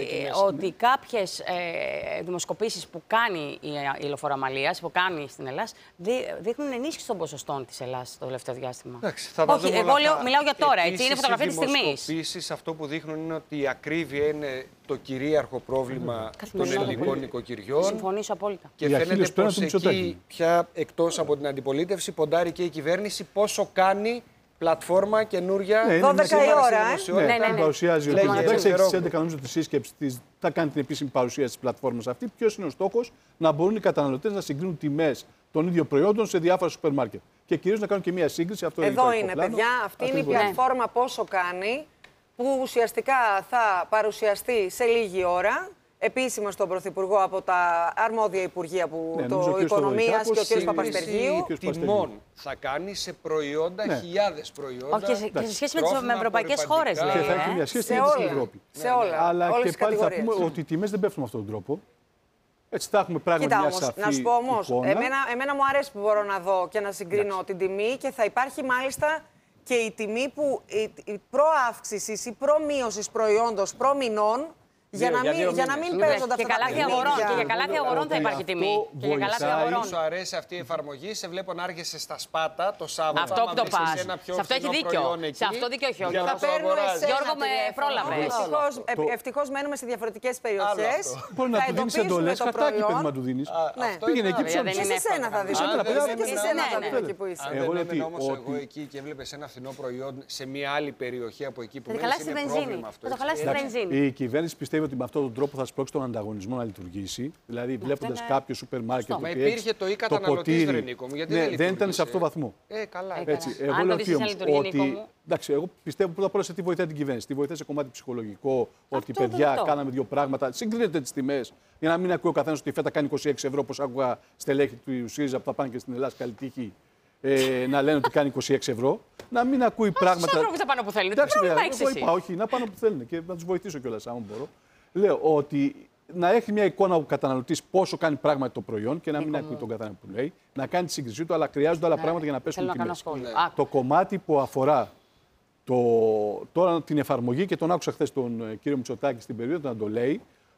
Speaker 3: ότι κάποιες δημοσκοπήσεις που κάνει η η Λεωφόρο Αμαλίας που κάνει στην Ελλάδα δείχνουν ενίσχυση των ποσοστών της Ελλάδας το τελευταίο διάστημα.
Speaker 2: Εντάξει, θα τα
Speaker 3: Όχι,
Speaker 2: δούμε
Speaker 3: εγώ
Speaker 2: όλα
Speaker 3: λέω,
Speaker 2: αυτά.
Speaker 3: μιλάω για τώρα, έτσι, είναι φωτογραφία της στιγμής.
Speaker 2: Οι δημοσκοπήσεις αυτό που δείχνουν είναι ότι η ακρίβεια είναι το κυρίαρχο πρόβλημα των ελληνικών νοικοκυριών.
Speaker 3: Συμφωνήσω απόλυτα.
Speaker 2: Και φαίνεται πως εκεί πια εκτός από την αντιπολίτευση ποντάρει και η κυβέρνηση πόσο κάνει πλατφόρμα καινούρια.
Speaker 1: Ναι, δώδεκα η ώρα, ε.
Speaker 4: Ναι, ναι, ναι, ναι. Παρουσιάζει ότι εντάξει, έχει στις έντεκα νομίζω τη σύσκεψη της, θα κάνει την επίσημη παρουσίαση της πλατφόρμας αυτή. Ποιος είναι ο στόχος? Να μπορούν οι καταναλωτές να συγκρίνουν τιμές των ίδιων προϊόντων σε διάφορα σούπερ μάρκετ. Και κυρίως να κάνουν και μία σύγκριση. Αυτό
Speaker 1: Εδώ
Speaker 4: είναι,
Speaker 1: είναι, παιδιά. Αυτή είναι η πλατφόρμα πόσο κάνει, που ουσιαστικά θα παρουσιαστεί σε λίγη ώρα. Επίσημα στον Πρωθυπουργό από τα αρμόδια Υπουργεία που
Speaker 4: ναι,
Speaker 1: το Οικονομίας και ο κ. Παπαστεργίου.
Speaker 2: Τιμών θα κάνει σε προϊόντα, ναι. χιλιάδες προϊόντα.
Speaker 3: Όχι, και σε σχέση με τις ευρωπαϊκές χώρες, λέει.
Speaker 4: Και θα έχει μια σχέση με την Ευρώπη.
Speaker 1: Σε όλα.
Speaker 4: Αλλά
Speaker 1: όλες
Speaker 4: και πάλι θα πούμε ότι οι τιμές δεν πέφτουν με αυτόν τον τρόπο. Έτσι θα έχουμε πράγματι
Speaker 1: Κοίτα,
Speaker 4: μια
Speaker 1: όμως,
Speaker 4: σαφή
Speaker 1: να σου πω όμως,
Speaker 4: εικόνα.
Speaker 1: εμένα, εμένα μου αρέσει που μπορώ να δω και να συγκρίνω Εντάξει. την τιμή και θα υπάρχει μάλιστα και η τιμή που η, η προαύξησης ή προμείωσης προϊόντος προμηνών για να μην, για να μην παίζονται αυτά τα
Speaker 3: αγορών. Και για καλάθι αγορών θα υπάρχει τιμή. Και για καλάθι αγορών.
Speaker 2: Σου αρέσει αυτή η εφαρμογή, σε βλέπω να έρχεσαι στα Σπάτα το Σάββατο.
Speaker 3: Αυτό που το πας. Σε αυτό έχει δίκιο. Σε αυτό δίκιο έχει. Γιώργο, με πρόλαβες.
Speaker 1: Ευτυχώς μένουμε σε διαφορετικές περιοχές.
Speaker 4: Μπορεί να του δίνεις εντολές, χαρτάκι παιδί να του δίνεις. Πήγαινε εκεί ψώνεις.
Speaker 1: Και σε σένα θα δεις. Και σε σένα θα δεις εκεί που είσαι.
Speaker 2: Αν δεν έμενα όμως εγώ εκεί και έβλεπες ένα φθηνό προϊόν σε μια άλλη περιοχή από εκεί που μένεις, είναι πρόβλημα αυτό.
Speaker 3: Θα το χαλάσει τη βενζίνη.
Speaker 4: Η κυβέρνηση πιστεύει ότι με αυτόν τον τρόπο θα σπρώξει τον ανταγωνισμό να λειτουργήσει. Δηλαδή, βλέποντας
Speaker 3: είναι...
Speaker 4: κάποιο σούπερ μάρκετ.
Speaker 2: Μα υπήρχε το ή καταναλωτής, ρε Νίκο μου, γιατί
Speaker 4: ναι,
Speaker 2: δεν,
Speaker 4: δεν ήταν σε αυτό το βαθμό.
Speaker 2: Ε, καλά.
Speaker 4: Έτσι, εγώ
Speaker 3: αν
Speaker 4: λέω
Speaker 3: το δεις να λειτουργεί,
Speaker 4: ότι,
Speaker 3: Νίκο μου.
Speaker 4: εντάξει, εγώ πιστεύω πρώτα απ' όλα σε τι βοηθάει την κυβέρνηση. Τι βοηθάει σε κομμάτι ψυχολογικό, ότι παιδιά κάναμε δύο πράγματα. Συγκρίνετε τις τιμές για να μην ακούει ο καθένας ότι η φέτα κάνει είκοσι έξι ευρώ, όπως άκουγα στελέχη του ΣΥΡΙΖΑ που θα πάνε και στην Ελλάδα, καλή τύχη. Ε, να λένε ότι κάνει είκοσι έξι ευρώ, να μην ακούει πράγματα.
Speaker 3: Στους ανθρώπους θα πάνε όπου θέλουν.
Speaker 4: Εντάξει, εγώ είπα, όχι, να πάνε όπου θέλουν και να τους βοηθήσω κιόλας, αν μπορώ. Λέω ότι να έχει μια εικόνα ο καταναλωτής πόσο κάνει πράγματι το προϊόν και να μην ακούει τον καθένα που λέει, να κάνει τη σύγκρισή του, αλλά χρειάζονται άλλα πράγματα για να πέσουν οι τιμές. Το κομμάτι που αφορά το, τώρα την εφαρμογή, και τον άκουσα χθες τον κύριο Μητσοτάκη στην περίοδο να το λέει,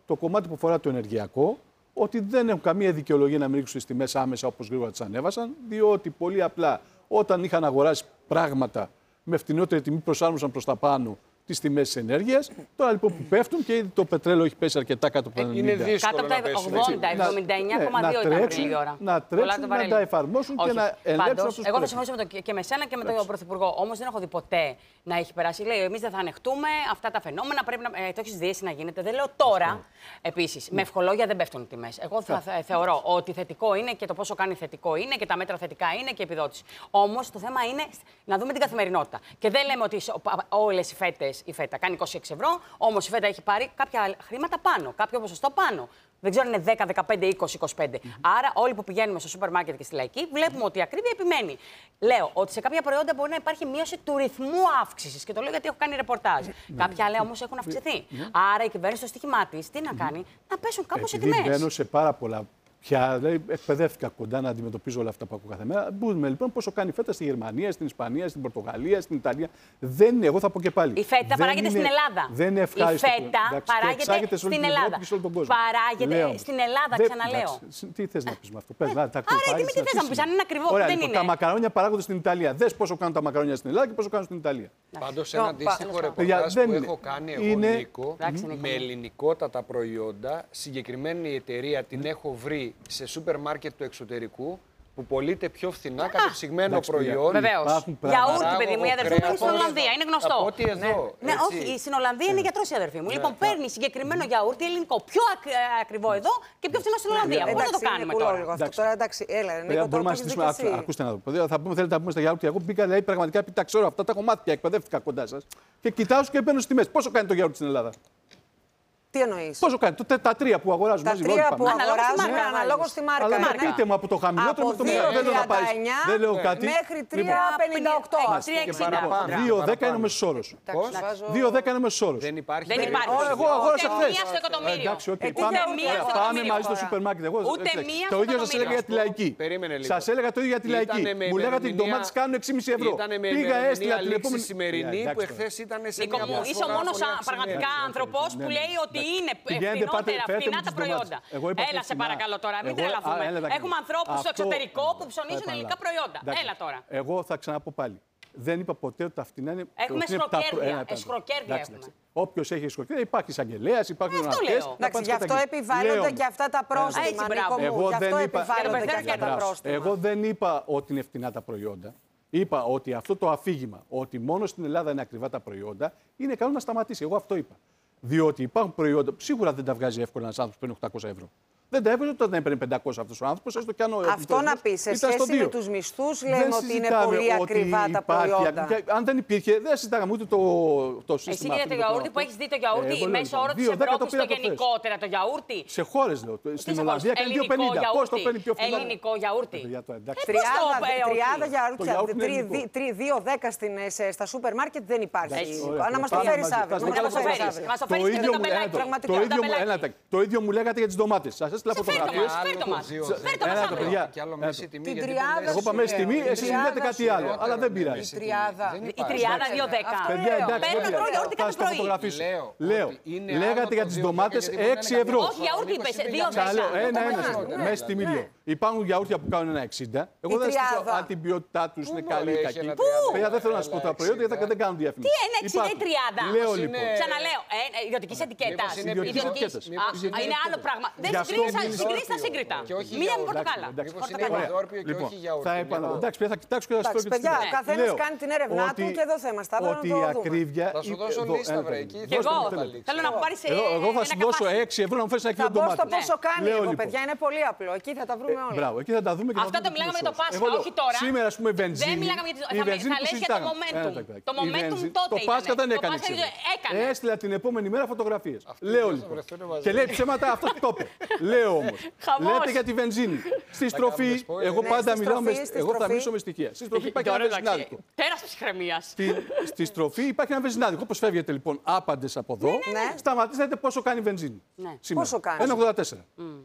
Speaker 4: το κομμάτι που αφορά το ενεργειακό, ότι δεν έχουν καμία δικαιολογία να μην ρίξουν τις τιμές άμεσα όπως γρήγορα τις ανέβασαν, διότι πολύ απλά όταν είχαν αγοράσει πράγματα με φτηνότερη τιμή προσάρμοσαν προς τα πάνω τις τιμές της ενέργειας. Τώρα λοιπόν που πέφτουν και ήδη το πετρέλαιο έχει πέσει αρκετά κάτω από τα
Speaker 2: Είναι
Speaker 4: ενενήντα.
Speaker 2: δύσκολο
Speaker 3: Κάτω από τα ογδόντα, εβδομήντα εννιά κόμμα δύο ήταν πριν λίγη ώρα.
Speaker 4: Να τρέξουν, να τα εφαρμόσουν και να ελέγξουν αυτούς τους.
Speaker 3: Εγώ θα συμφωνήσω με το, και με σένα και με τον Πρωθυπουργό. Όμως δεν έχω δει ποτέ να έχει περάσει. Λέει, εμείς δεν θα ανεχτούμε αυτά τα φαινόμενα. Πρέπει να. Ε, το έχεις δει εσύ να γίνεται. Δεν λέω τώρα. Επίσης, με ευχολόγια δεν πέφτουν οι τιμές. Εγώ θα, θα, θεωρώ ότι θετικό είναι και το πόσο κάνει θετικό είναι και τα μέτρα θετικά είναι και η επιδότηση. Όμως το θέμα είναι να δούμε την καθημερινότητα. Και δεν λέμε ότι όλες οι φέτες η φέτα κάνει είκοσι έξι ευρώ, όμως η φέτα έχει πάρει κάποια χρήματα πάνω, κάποιο ποσοστό πάνω. Δεν ξέρω αν είναι δέκα, δεκαπέντε, είκοσι, είκοσι πέντε. Mm-hmm. Άρα, όλοι που πηγαίνουμε στο σούπερ μάρκετ και στη λαϊκή, βλέπουμε ότι η ακρίβεια επιμένει. Λέω ότι σε κάποια προϊόντα μπορεί να υπάρχει μείωση του ρυθμού αύξησης. Και το λέω γιατί έχω κάνει ρεπορτάζ. Mm-hmm. Κάποια άλλα όμως έχουν αυξηθεί. Mm-hmm. Άρα, η κυβέρνηση στο στοίχημά της τι να κάνει, mm-hmm. να πέσουν κάπως οι τιμές.
Speaker 4: Μπαίνω σε πάρα πολλά. Πια δηλαδή, εκπαιδεύτηκα κοντά να αντιμετωπίζω όλα αυτά που ακούω κάθε μέρα. Μπούμε λοιπόν πόσο κάνει η φέτα στη Γερμανία, στην Ισπανία, στην Πορτογαλία, στην Ιταλία. Δεν είναι, εγώ θα πω και πάλι.
Speaker 3: Η φέτα παράγεται
Speaker 4: είναι,
Speaker 3: στην Ελλάδα.
Speaker 4: Δεν είναι ευχάριστο.
Speaker 3: Η φέτα εντάξει, παράγεται στην Ελλάδα. Παράγεται λέω, στην Ελλάδα, δεν, ξαναλέω.
Speaker 4: Εντάξει, τι θες να πεις με αυτό. Πες, να, τα
Speaker 3: Άρα, τι θες να μου πεις, αν είναι ακριβό,
Speaker 4: Ωραία,
Speaker 3: δεν
Speaker 4: λοιπόν,
Speaker 3: είναι.
Speaker 4: Τα μακαρόνια παράγονται στην Ιταλία. Δες πόσο κάνουν τα μακαρόνια στην Ελλάδα και πόσο κάνουν στην Ιταλία.
Speaker 2: Πάντως, ένα αντίστοιχο ρεπορτάζ που έχω κάνει εγώ, Νίκο, με ελληνικότατα προϊόντα, συγκεκριμένη εταιρεία την έχω βρει σε σούπερ μάρκετ του εξωτερικού που πωλείται πιο φθηνά, κατεψυγμένο προϊόν.
Speaker 3: Βεβαίως. Γιαούρτι, παιδί μου, η αδερφή μου είναι στην Ολλανδία, είναι γνωστό.
Speaker 2: Από ό,τι εδώ.
Speaker 3: Ναι, όχι, στην Ολλανδία είναι γιατρός η αδερφή μου. Λοιπόν, παίρνει συγκεκριμένο γιαούρτι ελληνικό, πιο ακριβό εδώ και πιο φθηνό στην Ολλανδία. Πώς θα το κάνουμε τώρα.
Speaker 1: Τώρα εντάξει, έλα, Νίκο,
Speaker 4: μπορούμε να συζητήσουμε. Ακούστε να δω. Θα πούμε, θέλετε να πούμε στα γιαούρτι. Εγώ μπήκα, δηλαδή πραγματικά επειδή τα ξέρω αυτά, τα έχω μάθει και εκπαιδεύτηκα κοντά σας και κοιτάζω και μπαίνω στις τιμές. Πόσο κάνει το γιαούρτι στην Ελλάδα?
Speaker 1: Τι εννοείς?
Speaker 4: Πόσο κάνει, το, τα τρία που αγοράζουν
Speaker 1: τα
Speaker 4: μαζί.
Speaker 1: Τα τρία που αγοράζουν αναλόγως στη μάρκα.
Speaker 4: Αλλά ναι. Πείτε μου από το χαμηλότερο με το μεγαλύτερο. Δεν λέω να πάρεις. Δεν λέω κάτι.
Speaker 1: Μέχρι τρία πενήντα οκτώ.
Speaker 3: δύο
Speaker 4: δέκα είναι ο μέσος όρος. δύο δέκα είναι ο μέσος όρος.
Speaker 2: Δεν υπάρχει.
Speaker 3: Δεν υπάρχει.
Speaker 4: Εγώ αγόρασα χθες.
Speaker 3: Μία στο εκατομμύριο.
Speaker 4: Εντάξει, πάμε μαζί στο σούπερ μάρκετ. Το ίδιο σας έλεγα για τη λαϊκή. Σας έλεγα το ίδιο για τη λαϊκή. Μου λέγατε οι ντομάτες κάνουν έξι κόμμα πέντε ευρώ. Πήγα έστειλα την επόμενη
Speaker 2: σημερινή που εχθές ήταν σε μια προσφορά.
Speaker 3: Είσαι ο μόνος πραγματικά άνθρωπος που λέει ότι είναι φθηνότερα, φθηνά τα προϊόντα. Έλα, σε παρακαλώ τώρα, μην τρελαθούμε. Έχουμε ανθρώπους στο εξωτερικό που ψωνίζουν ελληνικά προϊόντα. Έλα τώρα.
Speaker 4: Εγώ θα ξαναπώ πάλι. Δεν είπα ποτέ ότι τα φτηνά είναι.
Speaker 3: Έχουμε εσχροκέρδια. Εσχροκέρδια έχουμε.
Speaker 4: Όποιος έχει εσχροκέρδια, υπάρχει εισαγγελέας, υπάρχουν
Speaker 3: ονομαστές.
Speaker 1: Εντάξει, γι' αυτό επιβάλλονται και αυτά τα πρόστιμα.
Speaker 4: Εγώ δεν είπα.
Speaker 1: πρόστιμα.
Speaker 4: Εγώ δεν είπα ότι είναι φτηνά τα προϊόντα. Είπα ότι αυτό το αφήγημα, ότι μόνο στην Ελλάδα είναι ακριβά τα προϊόντα, είναι καλό να σταματήσει. Εγώ αυτό είπα. Διότι υπάρχουν προϊόντα που σίγουρα δεν τα βγάζει εύκολα ένας άνθρωπος που παίρνει οκτακόσια ευρώ. Δεν τα έβγαζε όταν έπαιρνε πεντακόσια αυτός ο άνθρωπος, έστω κι αν ο
Speaker 1: αυτό να πει σε σχέση με τους μισθούς, λέμε ότι είναι πολύ ακριβά τα προϊόντα.
Speaker 4: Αν δεν υπήρχε, δεν συζητάγαμε ούτε το, το σύστημα.
Speaker 3: Εσύ για το γιαούρτι που έχεις δει το γιαούρτι, μέσω όρο της Ευρώπης το γενικότερα το γιαούρτι.
Speaker 4: Σε χώρες λέω. Στην Ολλανδία κάνει δύο πενήντα. Πώς το παίρνει πιο φθηνό?
Speaker 3: Ελληνικό γιαούρτι.
Speaker 1: τριάντα γιαούρτια, δύο δέκα στα σούπερ μάρκετ δεν υπάρχει. Να μας το φέρεις αύριο.
Speaker 3: Μας το φέρεις και το πελάκι.
Speaker 4: Το ίδιο μου λέγατε για τις ντομάτες. Σας έστειλα φωτογραφίες.
Speaker 3: Φέρτο μας. Φέρτο μας αύριο.
Speaker 1: Εγώ
Speaker 4: είπα μέση τιμή, εσείς λέτε κάτι άλλο. Αλλά δεν πειράζει.
Speaker 1: Η τριάδα.
Speaker 3: Η τριάδα δύο δέκα. Παίρνω τρώω γιαούρτι κάθε πρωί.
Speaker 4: Λέω, λέγατε για τις ντομάτες έξι ευρώ.
Speaker 3: Όχι, γιαούρτι είπες, δύο δέκα.
Speaker 4: Ένα-ένα. Μέση τιμή λέω. Υπάρχουν γιαούρτια που κάνουν ένα εξήντα. Εγώ δεν ξέρω αν την ποιότητά τους είναι καλή ή κακή. Παιδιά, δεν θέλω να σου πω τα προϊόντα γιατί δεν κάνουν διαφήμιση.
Speaker 3: Τι είναι εξήντα ή τριάντα.
Speaker 4: Λέω λοιπόν.
Speaker 3: Ξαναλέω, ιδιωτική ετικέτα. Είναι άλλο πράγμα. Δεν συγκρίνεις τα σύγκριτα. Μία με πορτοκάλα.
Speaker 4: Λοιπόν, θα επαναλάβω. Εντάξει, θα κοιτάξω και θα σου πω και
Speaker 1: παιδιά, ο καθένας κάνει την έρευνά του και εδώ θα είμαστε.
Speaker 4: Ότι η ακρίβεια.
Speaker 2: Θα σου δώσω λίστα, βρε.
Speaker 3: Και εγώ θέλω να πάρεις ένα καφάσι.
Speaker 4: Εγώ θα σου δώσω έξι ευρώ να μου φέρεις ένα κιλό ντομάτες.
Speaker 1: Θα πω στο πόσο κάνει εγώ, παιδιά, είναι πολύ απλό. Εκεί θα τα βρούμε όλα.
Speaker 4: Μπράβο, εκεί θα τα δούμε και θα
Speaker 3: αυτά το μιλάμε για το Πάσχα, όχι τώρα.
Speaker 4: Σήμερα, ας πούμε, βενζίνη.
Speaker 3: Δεν μιλάμε για το. Θα λες για το momentum. Το momentum τότε.
Speaker 4: Το Πάσχα δεν έκανε. Έστειλα την επόμενη μέρα φωτογραφίες. Λέω λοιπόν. Και λέει ψέματα αυτό το είπε. Λέω όμως. Λέτε για τη βενζίνη. Στη στροφή, εγώ πάντα μιλάω με. Εγώ θα μιλήσω με στοιχεία. Στη στροφή υπάρχει ένα βενζινάδικο.
Speaker 3: Τέρας ψυχραιμίας.
Speaker 4: Στη στροφή υπάρχει ένα βενζινάδικο. Όπως φεύγετε λοιπόν άπαντες από εδώ, σταματήσατε πόσο κάνει η βενζίνη.
Speaker 1: Πόσο κάνει?
Speaker 4: ένα ογδόντα τέσσερα.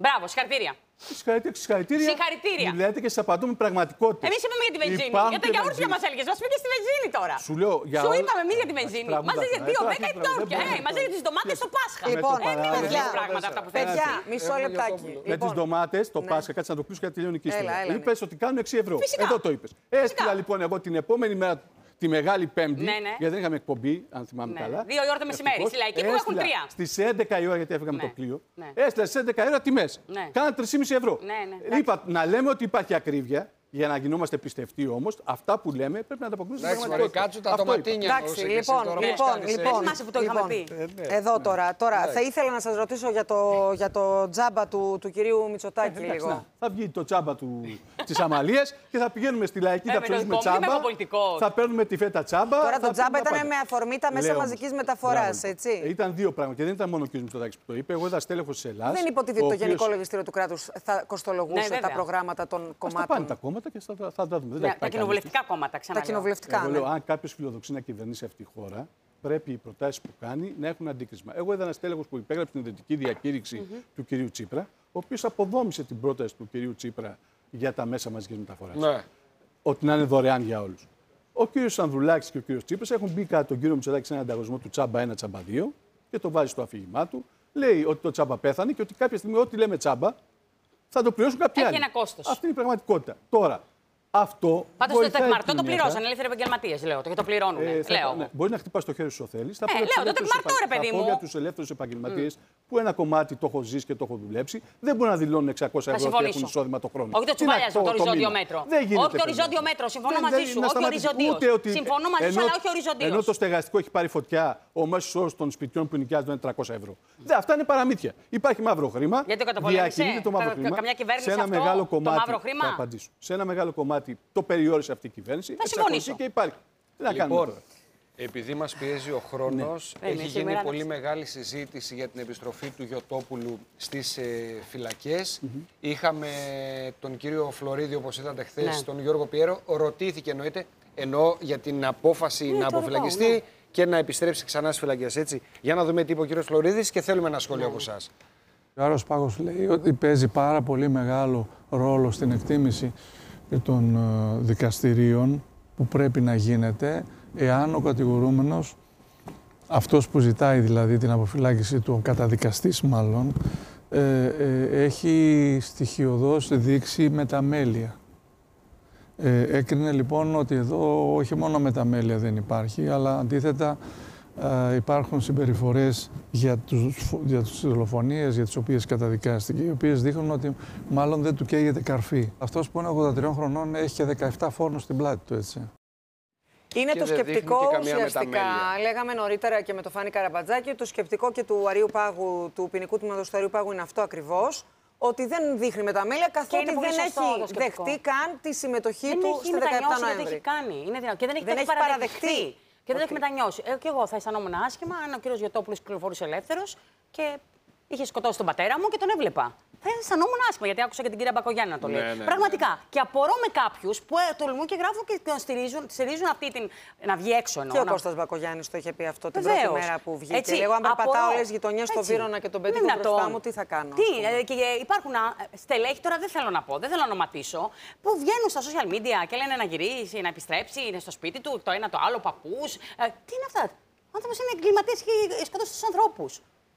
Speaker 3: Μπράβο, συγχαρητήρια.
Speaker 4: Συγχαρητήρια. Συγχαρητήρια.
Speaker 3: Συγχαρητήρια.
Speaker 4: Λέτε και σα απαντούμε πραγματικότητα.
Speaker 3: Εμεί είπαμε για τη βενζίνη.
Speaker 4: Υπάρχουν
Speaker 3: Για τα γιαούρτια μα έλεγε. Μα πήγε στη βενζίνη τώρα.
Speaker 4: Σου λέω για
Speaker 3: Σου
Speaker 4: όλα...
Speaker 3: είπαμε εμεί για τη βενζίνη. Μα για δύο δέκα η τόρκια. Μαζί για τι ντομάτε στο Πάσχα.
Speaker 1: Λοιπόν,
Speaker 3: παιδιά, πράγματα αυτά που
Speaker 1: παιδιά, μισό λεπτάκι.
Speaker 4: Με τι ντομάτε το Πάσχα, κάτσε να το κλείσω γιατί τελειώνει η ιστορία. Είπε ότι κάνουν έξι ευρώ. Εδώ το είπε. Έστειλα λοιπόν εγώ την επόμενη μέρα. Τη Μεγάλη Πέμπτη,
Speaker 3: ναι, ναι.
Speaker 4: γιατί δεν είχαμε εκπομπή, αν θυμάμαι
Speaker 3: ναι.
Speaker 4: καλά.
Speaker 3: Δύο η ώρα το μεσημέρι. Στη Λαϊκή που έχουν τρία.
Speaker 4: Στις έντεκα η ώρα, γιατί έφυγαμε
Speaker 3: ναι.
Speaker 4: το πλοίο.
Speaker 3: Ναι.
Speaker 4: Έστειλα στις έντεκα η ώρα τιμές.
Speaker 3: Ναι.
Speaker 4: Κάναν τρία κόμμα πέντε ευρώ.
Speaker 3: Ναι, ναι.
Speaker 4: Είπα να λέμε ότι υπάρχει ακρίβεια. Για να γινόμαστε πιστευτοί όμως, αυτά που λέμε πρέπει να ανταποκρίνουν στην πραγματικότητα.
Speaker 2: Κάτσου τα τοματίνια.
Speaker 1: Εντάξει, λοιπόν, λοιπόν, λοιπόν,
Speaker 3: που το είχαμε πει.
Speaker 1: Εδώ τώρα, τώρα θα ήθελα να σας ρωτήσω για το, για το τζάμπα του, του κυρίου Μητσοτάκη λίγο.
Speaker 4: Να, θα βγει το τζάμπα του, της Αμαλίας και θα πηγαίνουμε στη Λαϊκή, θα ψωνίσουμε τσάμπα, θα παίρνουμε τη φέτα τσάμπα.
Speaker 1: Τώρα το τζάμπα ήταν με αφορμή τα μέσα μαζικής μεταφοράς, έτσι.
Speaker 4: Ήταν δύο πράγματα και δεν ήταν μόνο ο κ. Μητσοτάκης που το είπε. Εγώ είδα στέλεχος της Ελλάδας.
Speaker 1: Δεν υποτίθεται το Γενικό Λογιστήριο του Κράτους θα κοστολογούσε τα προγράμματα των κομμάτων.
Speaker 4: Τα κόμματα και θα τα δούμε.
Speaker 3: Ναι, τα κοινοβουλευτικά κόμματα, ξαναλέω.
Speaker 1: Τα κοινοβουλευτικά.
Speaker 4: Εγώ λέω, αν κάποιο φιλοδοξεί να κυβερνήσει αυτή τη χώρα, πρέπει οι προτάσεις που κάνει να έχουν αντίκρισμα. Εγώ είδα ένα στέλεχος που υπέγραψε την ιδιωτική διακήρυξη mm-hmm. του κυρίου Τσίπρα, ο οποίος αποδόμησε την πρόταση του κυρίου Τσίπρα για τα μέσα μαζικής μεταφοράς. Ναι. Ότι να είναι δωρεάν για όλους. Ο κύριος Ανδρουλάκης και ο κύριος Τσίπρας έχουν μπει κατά τον κύριο Μητσοτάκη σε έναν ανταγωνισμό του τσάμπα ένα, τσάμπα δύο και το βάζει στο αφήγημά του. Λέει ότι το τσάμπα πέθανε και ότι κάποια στιγμή ό,τι λέμε τσάμπα θα το πληρώσουν κάποιοι άλλοι.
Speaker 3: Έχει ένα κόστος.
Speaker 4: Αυτή είναι η πραγματικότητα. Τώρα, αυτό.
Speaker 3: Πάντως το τεκμαρτό το πληρώσαν ελεύθεροι επαγγελματίες, λέω. Και το πληρώνουν.
Speaker 4: Ε,
Speaker 3: λέω.
Speaker 4: Ναι, μπορεί να χτυπάς το χέρι σου όσο θέλεις.
Speaker 3: Ε, λέω το τεκμαρτό, ρε παιδί μου.
Speaker 4: Για τους ελεύθερους επαγγελματίες mm. που ένα κομμάτι το έχω ζήσει και το έχω δουλέψει, δεν μπορεί να δηλώνουν εξακόσια ευρώ και έχουν εισόδημα το χρόνο.
Speaker 3: Όχι το τσουβάλιαζο, το, το οριζόντιο μέτρο. Όχι το οριζόντιο μέτρο. Συμφωνώ μαζί σου. Όχι οριζόντιο. Συμφωνώ μαζί σου, αλλά όχι οριζόντιο.
Speaker 4: Ενώ το στεγαστικό έχει πάρει φωτιά, ο μέσος όρος των σπιτιών που νοικιάζουν είναι τριακόσια ευρώ. Αυτά είναι παραμύθια. Υπάρχει μαύρο χρήμα. Διακινείται το μαύρο χρήμα. Σε ένα μεγάλο κομμάτι. Σε ένα μεγάλο κομμάτι το περιόρισε αυτή η κυβέρνηση.
Speaker 3: Θα συμφωνήσω.
Speaker 4: Και υπάρχει. Τι να κάνουμε τώρα.
Speaker 2: Επειδή μας πιέζει ο χρόνος,
Speaker 3: ναι.
Speaker 2: έχει γίνει πολύ να... μεγάλη συζήτηση για την επιστροφή του Γιωτόπουλου στις ε, φυλακές. Mm-hmm. Είχαμε τον κύριο Φλωρίδη, όπως είδατε χθες, ναι. τον Γιώργο Πιέρο. Ρωτήθηκε, εννοείται, ενώ για την απόφαση ναι, να αποφυλακιστεί ναι. και να επιστρέψει ξανά στις φυλακές. Έτσι. Για να δούμε τι είπε ο κύριος Φλωρίδης και θέλουμε ένα σχόλιο από εσάς.
Speaker 5: Ο Άρος Πάγος λέει ότι παίζει πάρα πολύ μεγάλο ρόλο στην εκτίμηση των δικαστηρίων που πρέπει να γίνεται εάν ο κατηγορούμενος, αυτός που ζητάει δηλαδή την αποφυλάκηση του, ο καταδικαστής μάλλον, ε, ε, έχει στοιχειωδώς δείξει μεταμέλεια. Ε, έκρινε λοιπόν ότι εδώ όχι μόνο μεταμέλεια δεν υπάρχει, αλλά αντίθετα ε, υπάρχουν συμπεριφορές για, τους, για τις δολοφονίες για τις οποίες καταδικάστηκε, οι οποίες δείχνουν ότι μάλλον δεν του καίγεται καρφί. Αυτός που είναι ογδόντα τριών χρονών έχει και δεκαεπτά φόρνους στην πλάτη του, έτσι.
Speaker 1: Είναι και το σκεπτικό ουσιαστικά, λέγαμε νωρίτερα και με το Φάνη Καραμπατζάκη, το σκεπτικό και του Αρείου Πάγου, του ποινικού τμήματος του Αρείου Πάγου είναι αυτό ακριβώς, ότι δεν δείχνει μεταμέλεια καθότι δεν έχει δεχτεί καν τη συμμετοχή
Speaker 3: δεν
Speaker 1: του στη δεκαεπτά Νοέμβρη.
Speaker 3: Δεν έχει κάνει. Είναι και δεν έχει,
Speaker 1: δεν έχει παραδεχτεί.
Speaker 3: Και δεν okay. έχει μετανιώσει. Ε, και εγώ θα αισθανόμουν άσχημα αν ο κύριος Γιωτόπουλος κυκλοφορούσε ελεύθερος και είχε σκοτώσει τον πατέρα μου και τον έβλεπα. Θα αισθανόμουν άσχημα, γιατί άκουσα και την κυρία Μπακογιάννη να το λέει. Ναι, ναι, Πραγματικά. Ναι. Και απορώ με κάποιους που ε, τολμούν και γράφουν και τον στηρίζουν, στηρίζουν αυτή την. Να βγει έξω εννοώ.
Speaker 1: Και ο Κώστας Μπακογιάννης το είχε πει αυτό την πρώτη μέρα που βγήκε. Έτσι, λέω, αν περπατάω όλες τις γειτονιές στο Βύρωνα και τον παιδί μου μπροστά μου, τι θα κάνω.
Speaker 3: Τι, ε, και υπάρχουν α, στελέχη, τώρα δεν θέλω να πω, δεν θέλω να ονοματίσω, που βγαίνουν στα social media και λένε να γυρίσει, να επιστρέψει, είναι στο σπίτι του, το ένα το άλλο, παππούς. Ε, τι είναι αυτά. Ο άνθρωπος είναι εγκληματίας και σκοτώσει τους ανθρώπους.